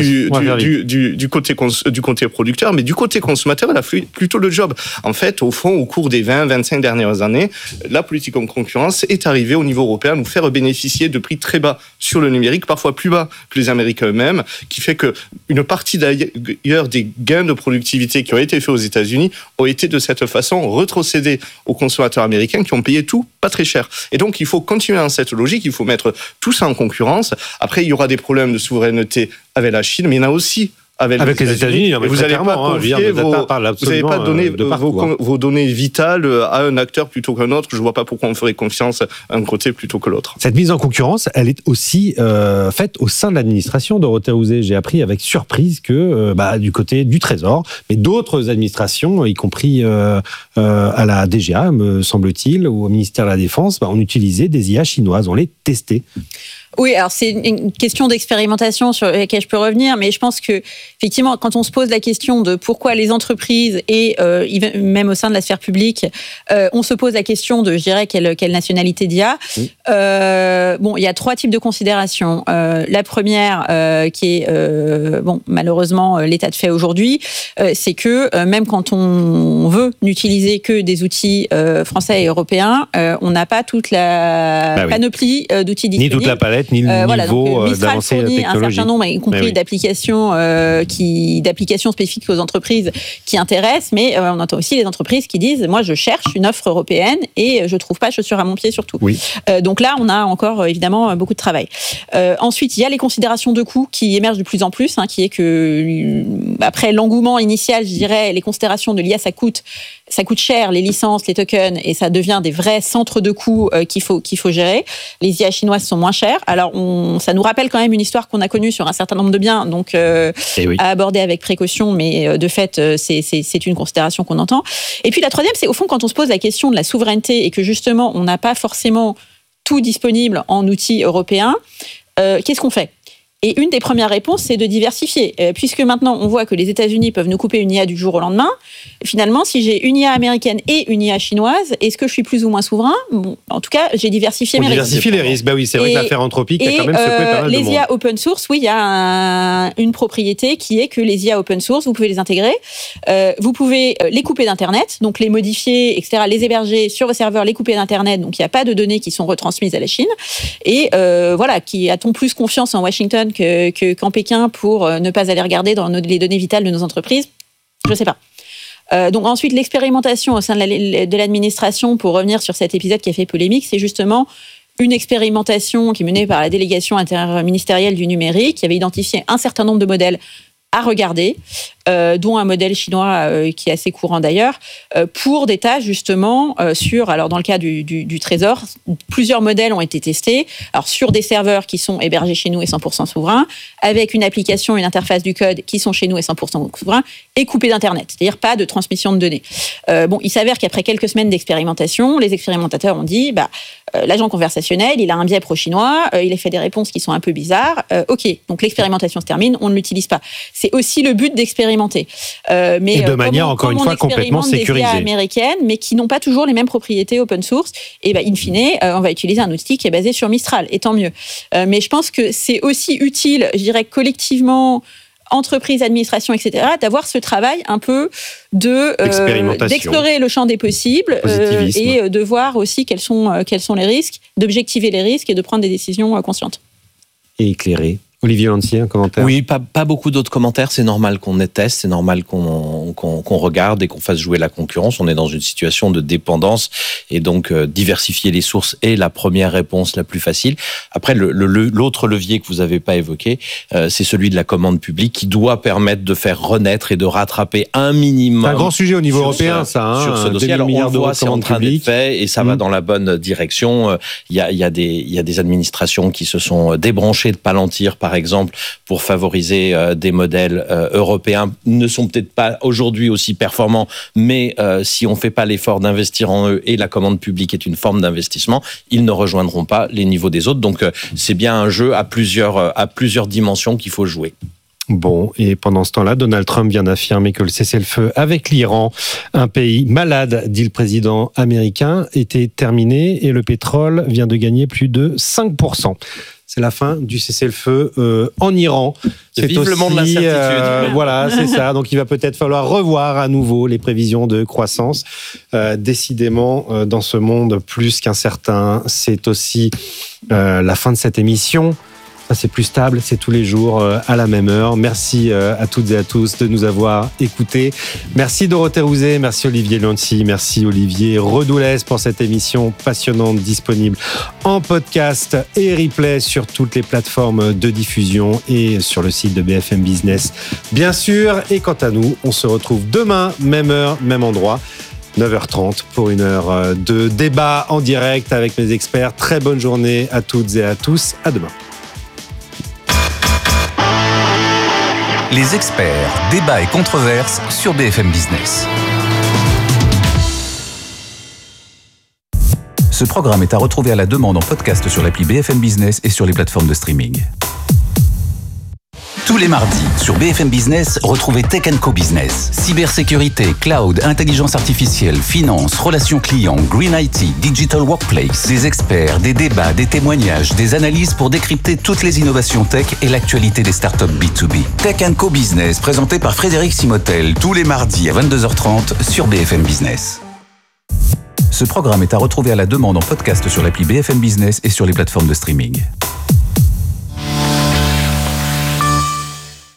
du côté producteur, mais du côté consommateur, elle a plutôt le job. En fait, au fond, au cours des 20-25 dernières années, la politique de concurrence est arrivée au niveau européen à nous faire bénéficier de prix très bas sur le numérique, parfois plus bas que les Américains eux-mêmes, qui fait que une partie d'ailleurs des gains de productivité qui ont été faits aux États-Unis ont été de cette façon retrocédés aux consommateurs américains qui ont payé tout pas très cher. Et donc, il faut continuer dans cette logique, il faut mettre tout ça en concurrence. Après, il y aura des problèmes de souveraineté avec la Chine, mais il y en a aussi avec les États-Unis. Vous n'allez pas confier donner vos données vitales à un acteur plutôt qu'un autre. Je ne vois pas pourquoi on ferait confiance à un côté plutôt que l'autre. Cette mise en concurrence, elle est aussi faite au sein de l'administration. Dorothée Rouzet, j'ai appris avec surprise que du côté du Trésor, mais d'autres administrations, y compris à la DGA, me semble-t-il, ou au ministère de la Défense, on utilisait des IA chinoises, on les testait. Oui, alors c'est une question d'expérimentation sur laquelle je peux revenir, mais je pense que effectivement, quand on se pose la question de pourquoi les entreprises et même au sein de la sphère publique, on se pose la question de, je dirais, quelle nationalité d'IA. Il y a 3 types de considérations. La première, qui est malheureusement l'état de fait aujourd'hui, c'est que même quand on veut n'utiliser que des outils français et européens, on n'a pas toute la panoplie d'outils disponibles. Ni toute la palette. complète, ni le niveau d'avancée technologique. Mistral fournit un certain nombre, y compris d'applications spécifiques aux entreprises qui intéressent, mais on entend aussi les entreprises qui disent, moi je cherche une offre européenne et je trouve pas chaussure à mon pied surtout. Oui. Donc là, on a encore évidemment beaucoup de travail. Ensuite, il y a les considérations de coût qui émergent de plus en plus, qui est que après l'engouement initial, je dirais, les considérations de l'IA, ça coûte cher, les licences, les tokens, et ça devient des vrais centres de coûts qu'il faut gérer. Les IA chinoises sont moins chères. Alors, ça nous rappelle quand même une histoire qu'on a connue sur un certain nombre de biens, donc à aborder avec précaution, mais de fait, c'est une considération qu'on entend. Et puis la troisième, c'est au fond quand on se pose la question de la souveraineté et que justement, on n'a pas forcément tout disponible en outils européens, qu'est-ce qu'on fait ? Et une des premières réponses, c'est de diversifier. Puisque maintenant, on voit que les États-Unis peuvent nous couper une IA du jour au lendemain. Finalement, si j'ai une IA américaine et une IA chinoise, est-ce que je suis plus ou moins souverain ? Bon, en tout cas, j'ai diversifié mes risques. On diversifie les risques. Bah oui, c'est vrai que l'affaire Anthropic a quand même secoué pas mal de monde. Les IA open source, oui, il y a une propriété qui est que les IA open source, vous pouvez les intégrer. Vous pouvez les couper d'Internet, donc les modifier, etc., les héberger sur vos serveurs, les couper d'Internet. Donc, il n'y a pas de données qui sont retransmises à la Chine. Et qui a-t-on plus confiance en Washington qu'en Pékin pour ne pas aller regarder dans les données vitales de nos entreprises ? Je ne sais pas. Donc ensuite, l'expérimentation au sein de l'administration, pour revenir sur cet épisode qui a fait polémique, c'est justement une expérimentation qui est menée par la délégation interministérielle du numérique, qui avait identifié un certain nombre de modèles à regarder, dont un modèle chinois qui est assez courant d'ailleurs, pour des tâches justement alors dans le cas du Trésor, plusieurs modèles ont été testés, alors sur des serveurs qui sont hébergés chez nous et 100% souverains, avec une application, une interface du code qui sont chez nous et 100% souverains, et coupés d'Internet, c'est-à-dire pas de transmission de données. Il s'avère qu'après quelques semaines d'expérimentation, les expérimentateurs ont dit, l'agent conversationnel, il a un biais pro-chinois, il a fait des réponses qui sont un peu bizarres, ok, donc l'expérimentation se termine, on ne l'utilise pas. C'est aussi le but d'expérimenter. Mais et de manière, encore une fois, complètement sécurisée. Des IA américaines, mais qui n'ont pas toujours les mêmes propriétés open source. Et in fine, on va utiliser un outil qui est basé sur Mistral, et tant mieux. Mais je pense que c'est aussi utile, je dirais, collectivement, entreprises, administration, etc., d'avoir ce travail un peu d'explorer le champ des possibles et de voir aussi quels sont les risques, d'objectiver les risques et de prendre des décisions conscientes. Et éclairer. Olivier Lantier, un commentaire ? Oui, pas beaucoup d'autres commentaires. C'est normal qu'on teste, c'est normal qu'on regarde et qu'on fasse jouer la concurrence. On est dans une situation de dépendance et donc diversifier les sources est la première réponse la plus facile. Après, l'autre levier que vous n'avez pas évoqué, c'est celui de la commande publique qui doit permettre de faire renaître et de rattraper un minimum. C'est un grand sujet au niveau européen, sur ce dossier. Alors, on le voit, c'est en train d'être fait et ça va dans la bonne direction. Il y a des administrations qui se sont débranchées de Palantir, par exemple, pour favoriser des modèles européens, ne sont peut-être pas aujourd'hui aussi performants, mais si on ne fait pas l'effort d'investir en eux, et la commande publique est une forme d'investissement, ils ne rejoindront pas les niveaux des autres. Donc c'est bien un jeu à plusieurs dimensions qu'il faut jouer. Bon, et pendant ce temps-là, Donald Trump vient d'affirmer que le cessez-le-feu avec l'Iran, un pays malade, dit le président américain, était terminé et le pétrole vient de gagner plus de 5%. C'est la fin du cessez-le-feu en Iran. Vive le monde de l'incertitude. Voilà, c'est ça. Donc il va peut-être falloir revoir à nouveau les prévisions de croissance. Décidément, dans ce monde plus qu'incertain, c'est aussi la fin de cette émission. Ça, c'est plus stable, c'est tous les jours à la même heure. Merci à toutes et à tous de nous avoir écoutés. Merci Dorothée Rouzet, merci Olivier Lanty, merci Olivier Redoulès pour cette émission passionnante disponible en podcast et replay sur toutes les plateformes de diffusion et sur le site de BFM Business, bien sûr. Et quant à nous, on se retrouve demain, même heure, même endroit. 9h30 pour une heure de débat en direct avec mes experts. Très bonne journée à toutes et à tous. À demain. Les experts, débats et controverses sur BFM Business. Ce programme est à retrouver à la demande en podcast sur l'appli BFM Business et sur les plateformes de streaming. Tous les mardis, sur BFM Business, retrouvez Tech & Co Business. Cybersécurité, cloud, intelligence artificielle, finance, relations clients, green IT, digital workplace. Des experts, des débats, des témoignages, des analyses pour décrypter toutes les innovations tech et l'actualité des startups B2B. Tech & Co Business, présenté par Frédéric Simotel, tous les mardis à 22h30 sur BFM Business. Ce programme est à retrouver à la demande en podcast sur l'appli BFM Business et sur les plateformes de streaming.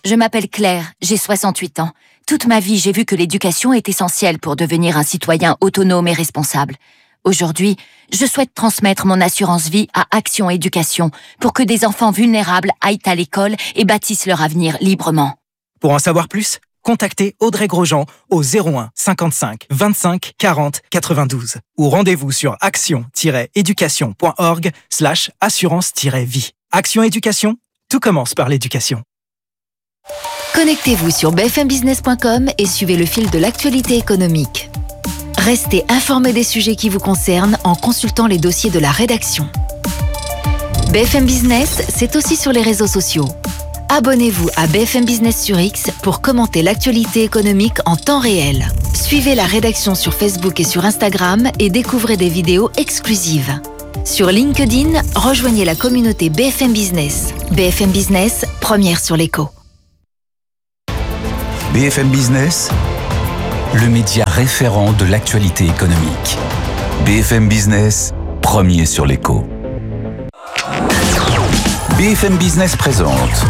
je m'appelle Claire, j'ai 68 ans. Toute ma vie, j'ai vu que l'éducation est essentielle pour devenir un citoyen autonome et responsable. Aujourd'hui, je souhaite transmettre mon assurance vie à Action Éducation pour que des enfants vulnérables aillent à l'école et bâtissent leur avenir librement. Pour en savoir plus, contactez Audrey Grosjean au 01 55 25 40 92 ou rendez-vous sur action-éducation.org/assurance-vie. Action Éducation, tout commence par l'éducation. Connectez-vous sur bfmbusiness.com et suivez le fil de l'actualité économique. Restez informés des sujets qui vous concernent en consultant les dossiers de la rédaction. BFM Business, c'est aussi sur les réseaux sociaux. Abonnez-vous à BFM Business sur X pour commenter l'actualité économique en temps réel. Suivez la rédaction sur Facebook et sur Instagram et découvrez des vidéos exclusives. Sur LinkedIn, rejoignez la communauté BFM Business. BFM Business, première sur l'écho. BFM Business, le média référent de l'actualité économique. BFM Business, premier sur l'écho. BFM Business présente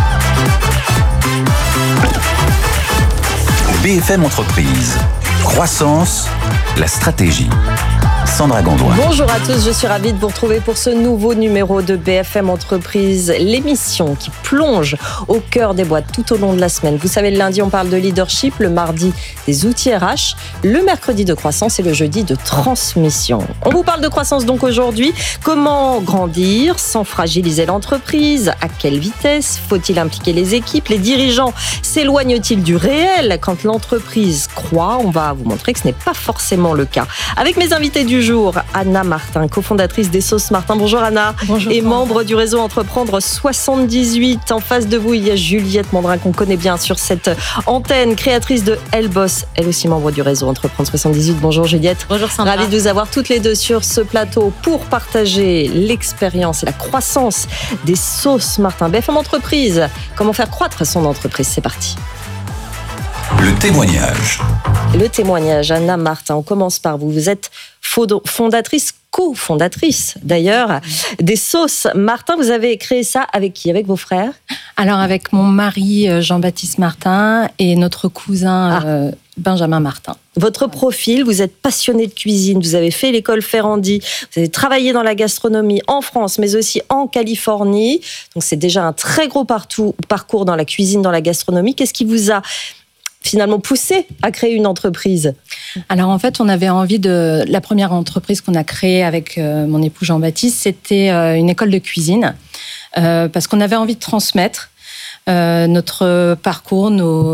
BFM Entreprise. Croissance, la stratégie. Sandra Gandoin. Bonjour à tous, je suis ravie de vous retrouver pour ce nouveau numéro de BFM Entreprise, l'émission qui plonge au cœur des boîtes tout au long de la semaine. Vous savez, le lundi, on parle de leadership, le mardi, des outils RH, le mercredi de croissance et le jeudi de transmission. On vous parle de croissance donc aujourd'hui. Comment grandir sans fragiliser l'entreprise? À quelle vitesse? Faut-il impliquer les équipes? Les dirigeants s'éloignent-ils du réel quand l'entreprise croît? On va vous montrer que ce n'est pas forcément le cas. Avec mes invités du jour, Anna Martin, cofondatrice des Sauces Martin. Bonjour Anna. Bonjour. Et membre du réseau Entreprendre 78. En face de vous, il y a Juliette Mandrin qu'on connaît bien sur cette antenne, créatrice de Elle Bosse, elle aussi membre du réseau Entreprendre 78. Bonjour Juliette. Bonjour Sandra. Ravie de vous avoir toutes les deux sur ce plateau pour partager l'expérience et la croissance des Sauces Martin. BFM Entreprise, comment faire croître son entreprise? C'est parti. Le témoignage. Le témoignage, Anna Martin, on commence par vous. Vous êtes fondatrice, cofondatrice d'ailleurs, des Sauces Martin. Vous avez créé ça avec qui? Avec vos frères? Alors avec mon mari Jean-Baptiste Martin et notre cousin Benjamin Martin. Votre profil, vous êtes passionné de cuisine, vous avez fait l'école Ferrandi, vous avez travaillé dans la gastronomie en France, mais aussi en Californie. Donc c'est déjà un très gros parcours dans la cuisine, dans la gastronomie. Qu'est-ce qui vous a finalement poussé à créer une entreprise? Alors en fait, on avait envie de... La première entreprise qu'on a créée avec mon époux Jean-Baptiste, c'était une école de cuisine, parce qu'on avait envie de transmettre notre parcours,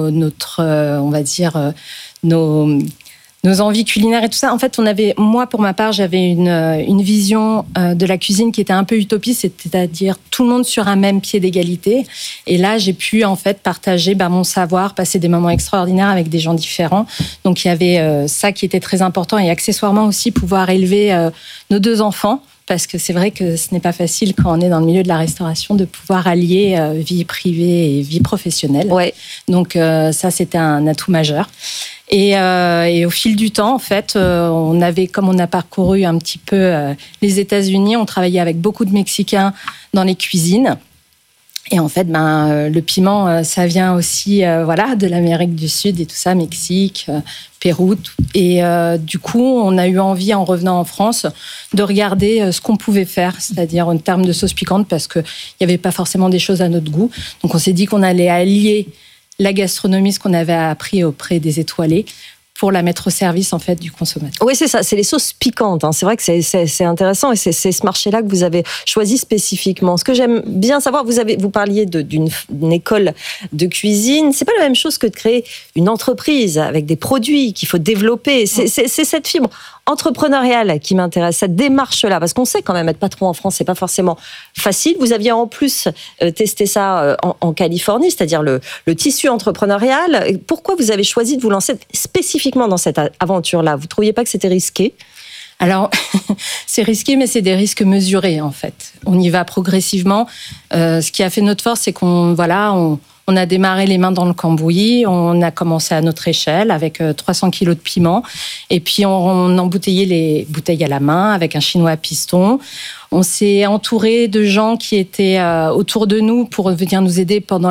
nos envies culinaires et tout ça. En fait, moi, pour ma part, j'avais une vision de la cuisine qui était un peu utopiste, c'est-à-dire tout le monde sur un même pied d'égalité. Et là, j'ai pu en fait partager mon savoir, passer des moments extraordinaires avec des gens différents. Donc, il y avait ça qui était très important et accessoirement aussi pouvoir élever nos deux enfants. Parce que c'est vrai que ce n'est pas facile quand on est dans le milieu de la restauration de pouvoir allier vie privée et vie professionnelle. Ouais. Donc ça, c'était un atout majeur. Et au fil du temps, en fait, comme on a parcouru un petit peu les États-Unis, on travaillait avec beaucoup de Mexicains dans les cuisines. Et en fait, le piment, ça vient aussi de l'Amérique du Sud et tout ça, Mexique, Pérou. Et du coup, on a eu envie, en revenant en France, de regarder ce qu'on pouvait faire, c'est-à-dire en termes de sauce piquante, parce qu'il n'y avait pas forcément des choses à notre goût. Donc on s'est dit qu'on allait allier la gastronomie, ce qu'on avait appris auprès des étoilés, pour la mettre au service en fait du consommateur. Oui, c'est ça, c'est les sauces piquantes. C'est vrai que c'est intéressant et c'est ce marché-là que vous avez choisi spécifiquement. Ce que j'aime bien savoir, vous parliez d'une école de cuisine. C'est pas la même chose que de créer une entreprise avec des produits qu'il faut développer. C'est cette fibre entrepreneuriale qui m'intéresse, cette démarche-là, parce qu'on sait quand même être patron en France, c'est pas forcément facile. Vous aviez en plus testé ça en Californie, c'est-à-dire le tissu entrepreneurial. Pourquoi vous avez choisi de vous lancer spécifiquement dans cette aventure-là? Vous trouviez pas que c'était risqué? Alors, c'est risqué, mais c'est des risques mesurés, en fait. On y va progressivement. Ce qui a fait notre force, c'est qu'on a démarré les mains dans le cambouis, on a commencé à notre échelle avec 300 kilos de piment, et puis on embouteillait les bouteilles à la main avec un chinois à piston. On s'est entouré de gens qui étaient autour de nous pour venir nous aider pendant les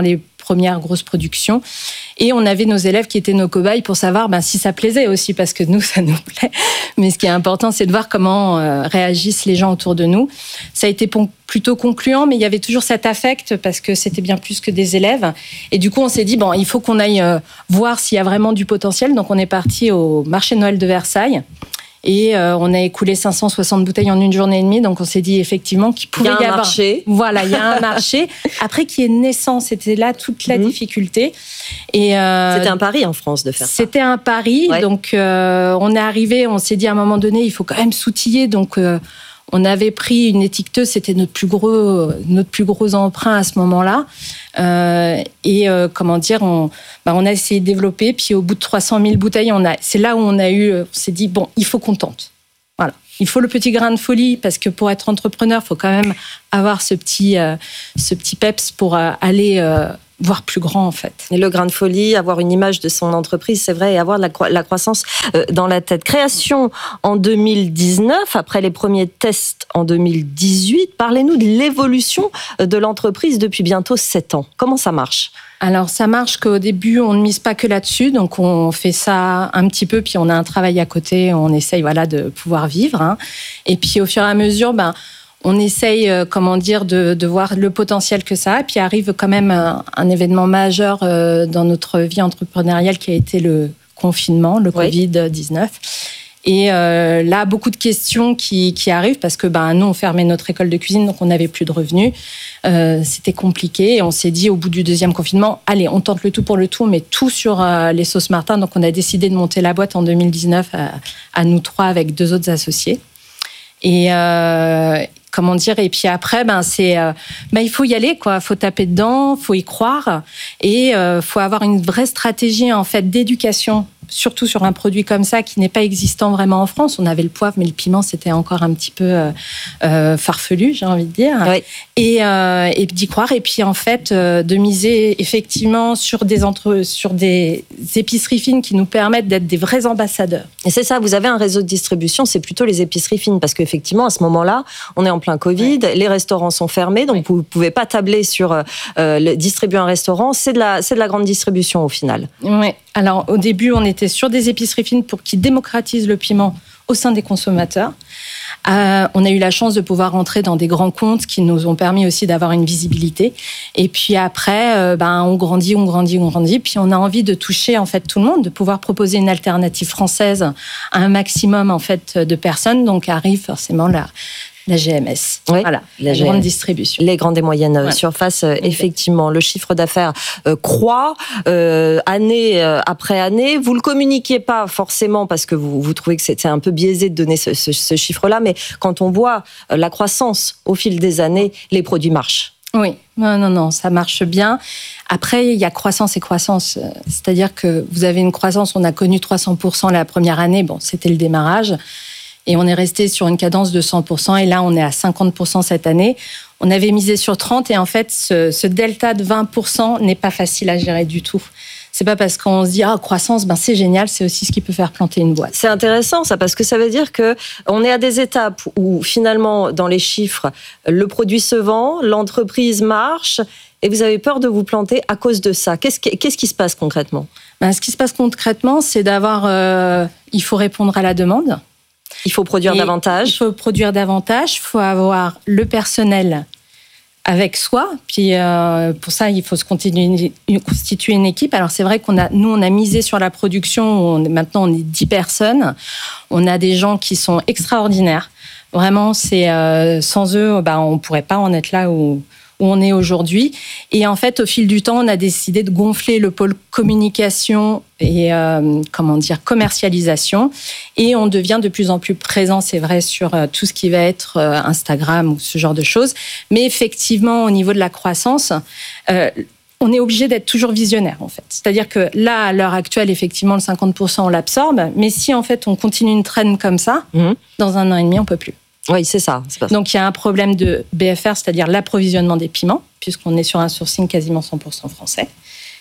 première grosse production. Et on avait nos élèves qui étaient nos cobayes pour savoir si ça plaisait aussi, parce que nous, ça nous plaît. Mais ce qui est important, c'est de voir comment réagissent les gens autour de nous. Ça a été plutôt concluant, mais il y avait toujours cet affect, parce que c'était bien plus que des élèves. Et du coup, on s'est dit, il faut qu'on aille voir s'il y a vraiment du potentiel. Donc, on est parti au marché de Noël de Versailles. Et on a écoulé 560 bouteilles en une journée et demie. Donc, on s'est dit effectivement qu'il pouvait y avoir... marché. Voilà, il y a un marché. Après, qui est naissant, c'était là toute la difficulté. Et c'était un pari en France de faire ça. C'était un pari. Ouais. Donc, on est arrivé, on s'est dit à un moment donné, il faut quand même s'outiller. Donc, on avait pris une étiqueteuse, c'était notre plus gros emprunt à ce moment-là. On a essayé de développer. Puis au bout de 300 000 bouteilles, c'est là où on s'est dit, il faut qu'on tente. Voilà. Il faut le petit grain de folie, parce que pour être entrepreneur, il faut quand même avoir ce petit peps pour aller voir plus grand, en fait. Et le grain de folie, avoir une image de son entreprise, c'est vrai, et avoir la croissance dans la tête. Création en 2019, après les premiers tests en 2018. Parlez-nous de l'évolution de l'entreprise depuis bientôt 7 ans. Comment ça marche ? Alors, ça marche qu'au début, on ne mise pas que là-dessus. Donc, on fait ça un petit peu, puis on a un travail à côté. On essaye de pouvoir vivre. Et puis, au fur et à mesure, on essaye, de voir le potentiel que ça a. Puis arrive quand même un événement majeur dans notre vie entrepreneuriale qui a été le confinement, le Covid-19. Et là, beaucoup de questions qui arrivent parce que nous, on fermait notre école de cuisine, donc on n'avait plus de revenus. C'était compliqué et on s'est dit au bout du deuxième confinement, allez, on tente le tout pour le tout, mais tout sur les sauces Martin. Donc on a décidé de monter la boîte en 2019 à nous 3 avec 2 autres associés. Et et puis après, il faut y aller, quoi. Faut taper dedans, faut y croire, et faut avoir une vraie stratégie en fait d'éducation, surtout sur un produit comme ça qui n'est pas existant vraiment en France. On avait le poivre, mais le piment c'était encore un petit peu farfelu, j'ai envie de dire. Oui. Et d'y croire, et puis en fait de miser effectivement sur des épiceries fines qui nous permettent d'être des vrais ambassadeurs. Et c'est ça, vous avez un réseau de distribution, c'est plutôt les épiceries fines, parce qu'effectivement à ce moment-là, on est en plein Covid, les restaurants sont fermés, donc vous ne pouvez pas tabler sur distribuer un restaurant, c'est de la grande distribution au final. Oui, alors au début on était sur des épiceries fines pour qu'ils démocratisent le piment au sein des consommateurs. On a eu la chance de pouvoir rentrer dans des grands comptes qui nous ont permis aussi d'avoir une visibilité. Et puis après, on grandit. Puis on a envie de toucher en fait tout le monde, de pouvoir proposer une alternative française à un maximum en fait de personnes. Donc arrive forcément la GMS, la grande distribution. Les grandes et moyennes surfaces, effectivement. Le chiffre d'affaires croît année après année. Vous le communiquiez pas forcément parce que vous trouvez que c'était un peu biaisé de donner ce chiffre-là, mais quand on voit la croissance au fil des années, les produits marchent. Oui, non, ça marche bien. Après, il y a croissance et croissance. C'est-à-dire que vous avez une croissance, on a connu 300% la première année, c'était le démarrage. Et on est resté sur une cadence de 100%. Et là, on est à 50% cette année. On avait misé sur 30%. Et en fait, ce delta de 20% n'est pas facile à gérer du tout. C'est pas parce qu'on se dit croissance, c'est génial, c'est aussi ce qui peut faire planter une boîte. C'est intéressant ça, parce que ça veut dire que on est à des étapes où finalement, dans les chiffres, le produit se vend, l'entreprise marche, et vous avez peur de vous planter à cause de ça. Qu'est-ce qui se passe concrètement ? Ce qui se passe concrètement, c'est il faut répondre à la demande. Il faut produire davantage. Il faut produire davantage. Il faut avoir le avec soi. Puis pour ça, il faut se constituer une équipe. Alors c'est vrai qu'on a misé sur la production. Maintenant, on est 10 personnes. On a des gens qui sont extraordinaires. Vraiment, sans eux, on pourrait pas en être là où on est aujourd'hui. Et en fait, au fil du temps, on a décidé de gonfler le pôle communication et commercialisation. Et on devient de plus en plus présent, c'est vrai, sur tout ce qui va être Instagram ou ce genre de choses. Mais effectivement, au niveau de la croissance, on est obligé d'être toujours visionnaire, en fait. C'est-à-dire que là, à l'heure actuelle, effectivement, le 50%, on l'absorbe. Mais si, en fait, on continue une traîne comme ça, dans 1 an et demi, on peut plus. Oui, c'est ça. Donc, il y a un problème de BFR, c'est-à-dire l'approvisionnement des piments, puisqu'on est sur un sourcing quasiment 100% français.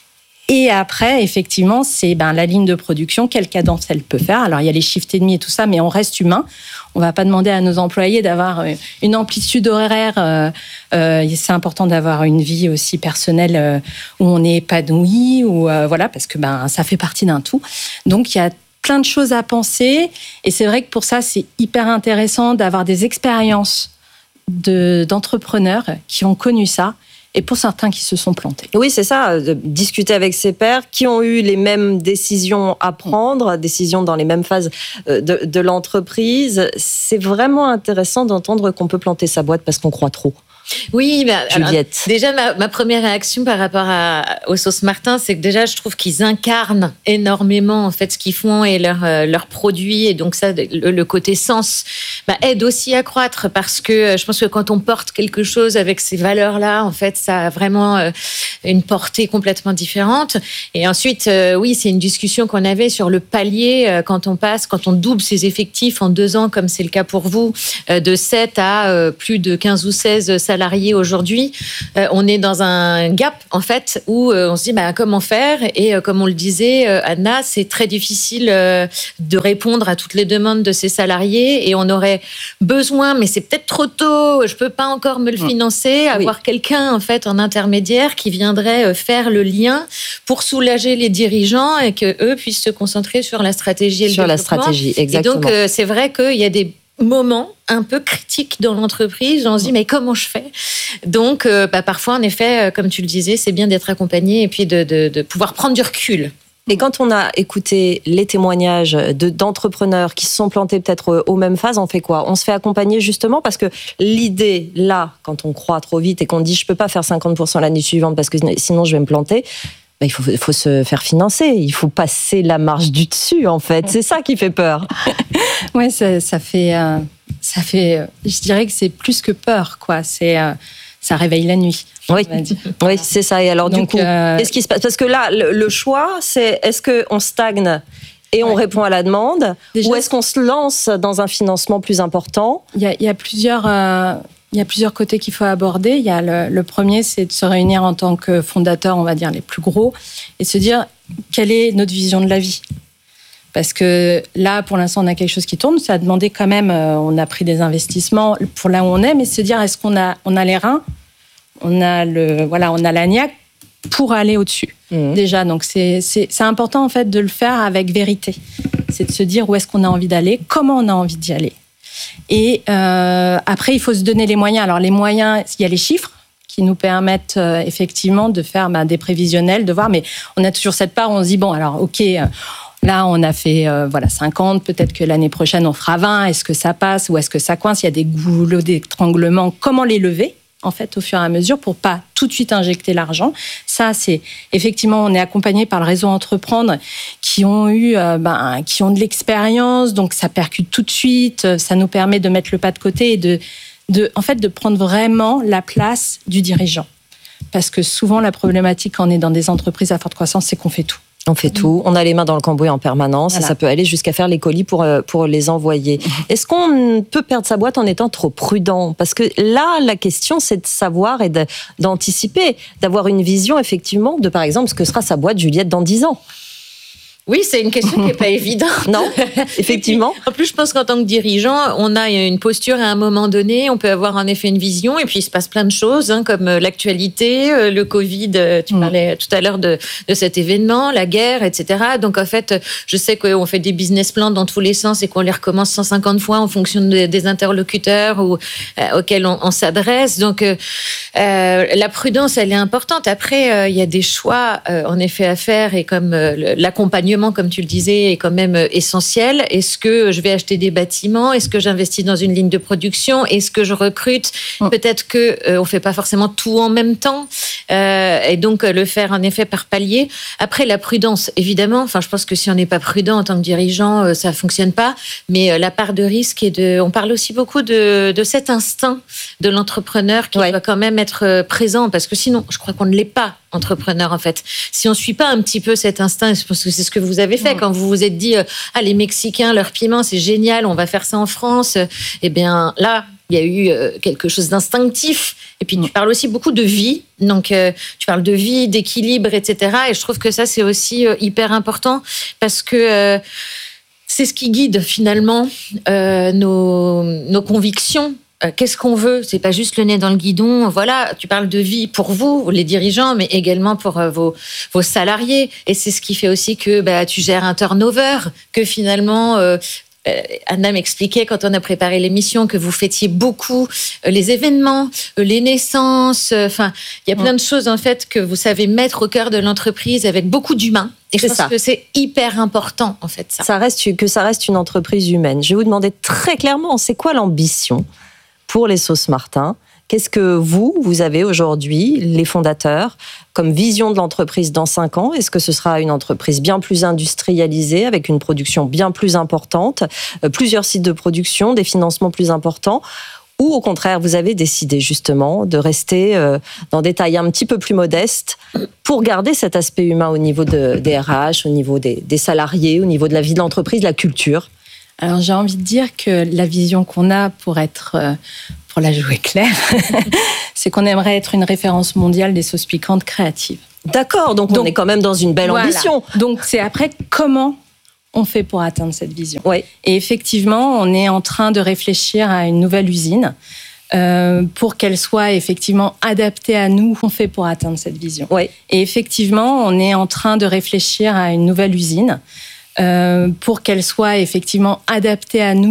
Et après, effectivement, c'est la ligne de production, quelle cadence elle peut faire. Alors, il y a les shifts et demi et tout ça, mais on reste humain. On ne va pas demander à nos employés d'avoir une amplitude horaire. C'est important d'avoir une vie aussi personnelle où on est épanoui, parce que ça fait partie d'un tout. Donc, il y a plein de choses à penser. Et c'est vrai que pour ça, c'est hyper intéressant d'avoir des expériences d'entrepreneurs qui ont connu ça. Et pour certains qui se sont plantés. Oui, c'est ça, de discuter avec ses pairs qui ont eu les mêmes décisions à prendre, décisions dans les mêmes phases de l'entreprise. C'est vraiment intéressant d'entendre qu'on peut planter sa boîte parce qu'on croit trop. Oui, Juliette. Déjà, ma première réaction par rapport aux Sauces Martin, c'est que déjà, je trouve qu'ils incarnent énormément en fait ce qu'ils font et leurs produits. Et donc ça, le côté sens aide aussi à croître parce que je pense que quand on porte quelque chose avec ces valeurs-là, en fait, ça a vraiment une portée complètement différente. Et ensuite, oui, c'est une discussion qu'on avait sur le palier quand on double ses effectifs en 2 ans, comme c'est le cas pour vous, de 7 à plus de 15 ou 16 salariés aujourd'hui, on est dans un gap en fait où on se dit comment faire et comme on le disait Anna, c'est très difficile de répondre à toutes les demandes de ces salariés et on aurait besoin, mais c'est peut-être trop tôt, je peux pas encore me le financer, avoir quelqu'un en fait en intermédiaire qui viendrait faire le lien pour soulager les dirigeants et que eux puissent se concentrer sur la stratégie et le développement. Sur la stratégie, exactement. Et donc c'est vrai qu'il y a des moments un peu critiques dans l'entreprise, on se dit mais comment je fais ? Donc parfois en effet, comme tu le disais, c'est bien d'être accompagné et puis de pouvoir prendre du recul. Et quand on a écouté les témoignages d'entrepreneurs qui se sont plantés peut-être aux mêmes phases, on fait quoi ? On se fait accompagner justement parce que l'idée, là, quand on croit trop vite et qu'on dit « je peux pas faire 50% l'année suivante parce que sinon je vais me planter », il faut se faire financer, il faut passer la marche du dessus en fait, c'est ça qui fait peur. Oui, ça fait, je dirais que c'est plus que peur, quoi. Ça réveille la nuit. Oui, c'est ça. Et alors du coup, qu'est-ce qui se passe ? Parce que là, le choix, c'est est-ce qu'on stagne et on répond à la demande, ou est-ce qu'on se lance dans un financement plus important ? Il y a plusieurs côtés qu'il faut aborder. Il y a le premier, c'est de se réunir en tant que fondateurs, on va dire les plus gros, et se dire quelle est notre vision de la vie. Parce que là, pour l'instant, on a quelque chose qui tourne. Ça a demandé quand même, on a pris des investissements pour là où on est, mais se dire est-ce qu'on a les reins, on a la niaque pour aller au-dessus. Déjà, donc c'est important en fait de le faire avec vérité. C'est de se dire où est-ce qu'on a envie d'aller, comment on a envie d'y aller. Et après, il faut se donner les moyens. Alors les moyens, il y a les chiffres qui nous permettent effectivement de faire des prévisionnels, de voir. Mais on a toujours cette part où on se dit bon, alors ok. Là, on a fait 50, peut-être que l'année prochaine, on fera 20. Est-ce que ça passe ou est-ce que ça coince ? Il y a des goulots d'étranglement. Comment les lever, en fait, au fur et à mesure pour pas tout de suite injecter l'argent ? Ça, c'est effectivement, on est accompagné par le réseau Entreprendre qui ont de l'expérience. Donc, ça percute tout de suite. Ça nous permet de mettre le pas de côté et de prendre vraiment la place du dirigeant. Parce que souvent, la problématique quand on est dans des entreprises à forte croissance, c'est qu'on fait tout. On fait tout, on a les mains dans le cambouis en permanence, et ça peut aller jusqu'à faire les colis pour les envoyer. Est-ce qu'on peut perdre sa boîte en étant trop prudent ? Parce que là, la question, c'est de savoir et d'anticiper, d'avoir une vision effectivement de, par exemple, ce que sera sa boîte Juliette dans 10 ans. Oui, c'est une question qui n'est pas évidente. Non, effectivement. En plus, je pense qu'en tant que dirigeant, on a une posture à un moment donné, on peut avoir en effet une vision, et puis il se passe plein de choses, comme l'actualité, le Covid, tu parlais tout à l'heure de cet événement, la guerre, etc. Donc en fait, je sais qu'on fait des business plans dans tous les sens et qu'on les recommence 150 fois en fonction des interlocuteurs auxquels on s'adresse. Donc la prudence, elle est importante. Après, il y a des choix en effet à faire, et comme l'accompagnement, comme tu le disais, est quand même essentiel. Est-ce que je vais acheter des bâtiments ? Est-ce que j'investis dans une ligne de production ? Est-ce que je recrute ? Peut-être qu'on ne fait pas forcément tout en même temps. Et donc, le faire en effet par palier. Après, la prudence, évidemment. Enfin, je pense que si on n'est pas prudent en tant que dirigeant, ça ne fonctionne pas. Mais la part de risque on parle aussi beaucoup de cet instinct de l'entrepreneur qui doit quand même être présent. Parce que sinon, je crois qu'on ne l'est pas entrepreneur en fait. Si on suit pas un petit peu cet instinct, je pense que c'est ce que vous avez fait quand vous vous êtes dit les Mexicains, leur piment c'est génial, on va faire ça en France. Eh bien là, Il y a eu quelque chose d'instinctif. Et puis, tu parles aussi beaucoup de vie. Donc, tu parles de vie, d'équilibre, etc. Et je trouve que ça, c'est aussi hyper important parce que c'est ce qui guide finalement nos convictions. Qu'est-ce qu'on veut ? C'est pas juste le nez dans le guidon. Voilà, tu parles de vie pour vous, les dirigeants, mais également pour vos salariés. Et c'est ce qui fait aussi que tu gères un turnover, que finalement... Anna m'expliquait quand on a préparé l'émission que vous fêtiez beaucoup les événements, les naissances. Enfin, il y a plein de choses en fait que vous savez mettre au cœur de l'entreprise avec beaucoup d'humains. Et je pense que c'est hyper important en fait ça. Ça reste une entreprise humaine. Je vais vous demander très clairement, c'est quoi l'ambition pour les Sauces Martin ? Qu'est-ce que vous avez aujourd'hui, les fondateurs, comme vision de l'entreprise dans 5 ans ? Est-ce que ce sera une entreprise bien plus industrialisée, avec une production bien plus importante, plusieurs sites de production, des financements plus importants ? Ou au contraire, vous avez décidé justement de rester dans des tailles un petit peu plus modestes pour garder cet aspect humain au niveau des RH, au niveau des salariés, au niveau de la vie de l'entreprise, de la culture ? Alors j'ai envie de dire que la vision qu'on a pour la jouer claire, c'est qu'on aimerait être une référence mondiale des sauces piquantes créatives. D'accord, donc on est quand même dans une belle ambition. Donc c'est après comment on fait pour atteindre cette vision. Oui. Et effectivement, on est en train de réfléchir à une nouvelle usine pour qu'elle soit effectivement adaptée à nous. On fait pour atteindre cette vision. Oui. Et effectivement, on est en train de réfléchir à une nouvelle usine pour qu'elle soit effectivement adaptée à nous.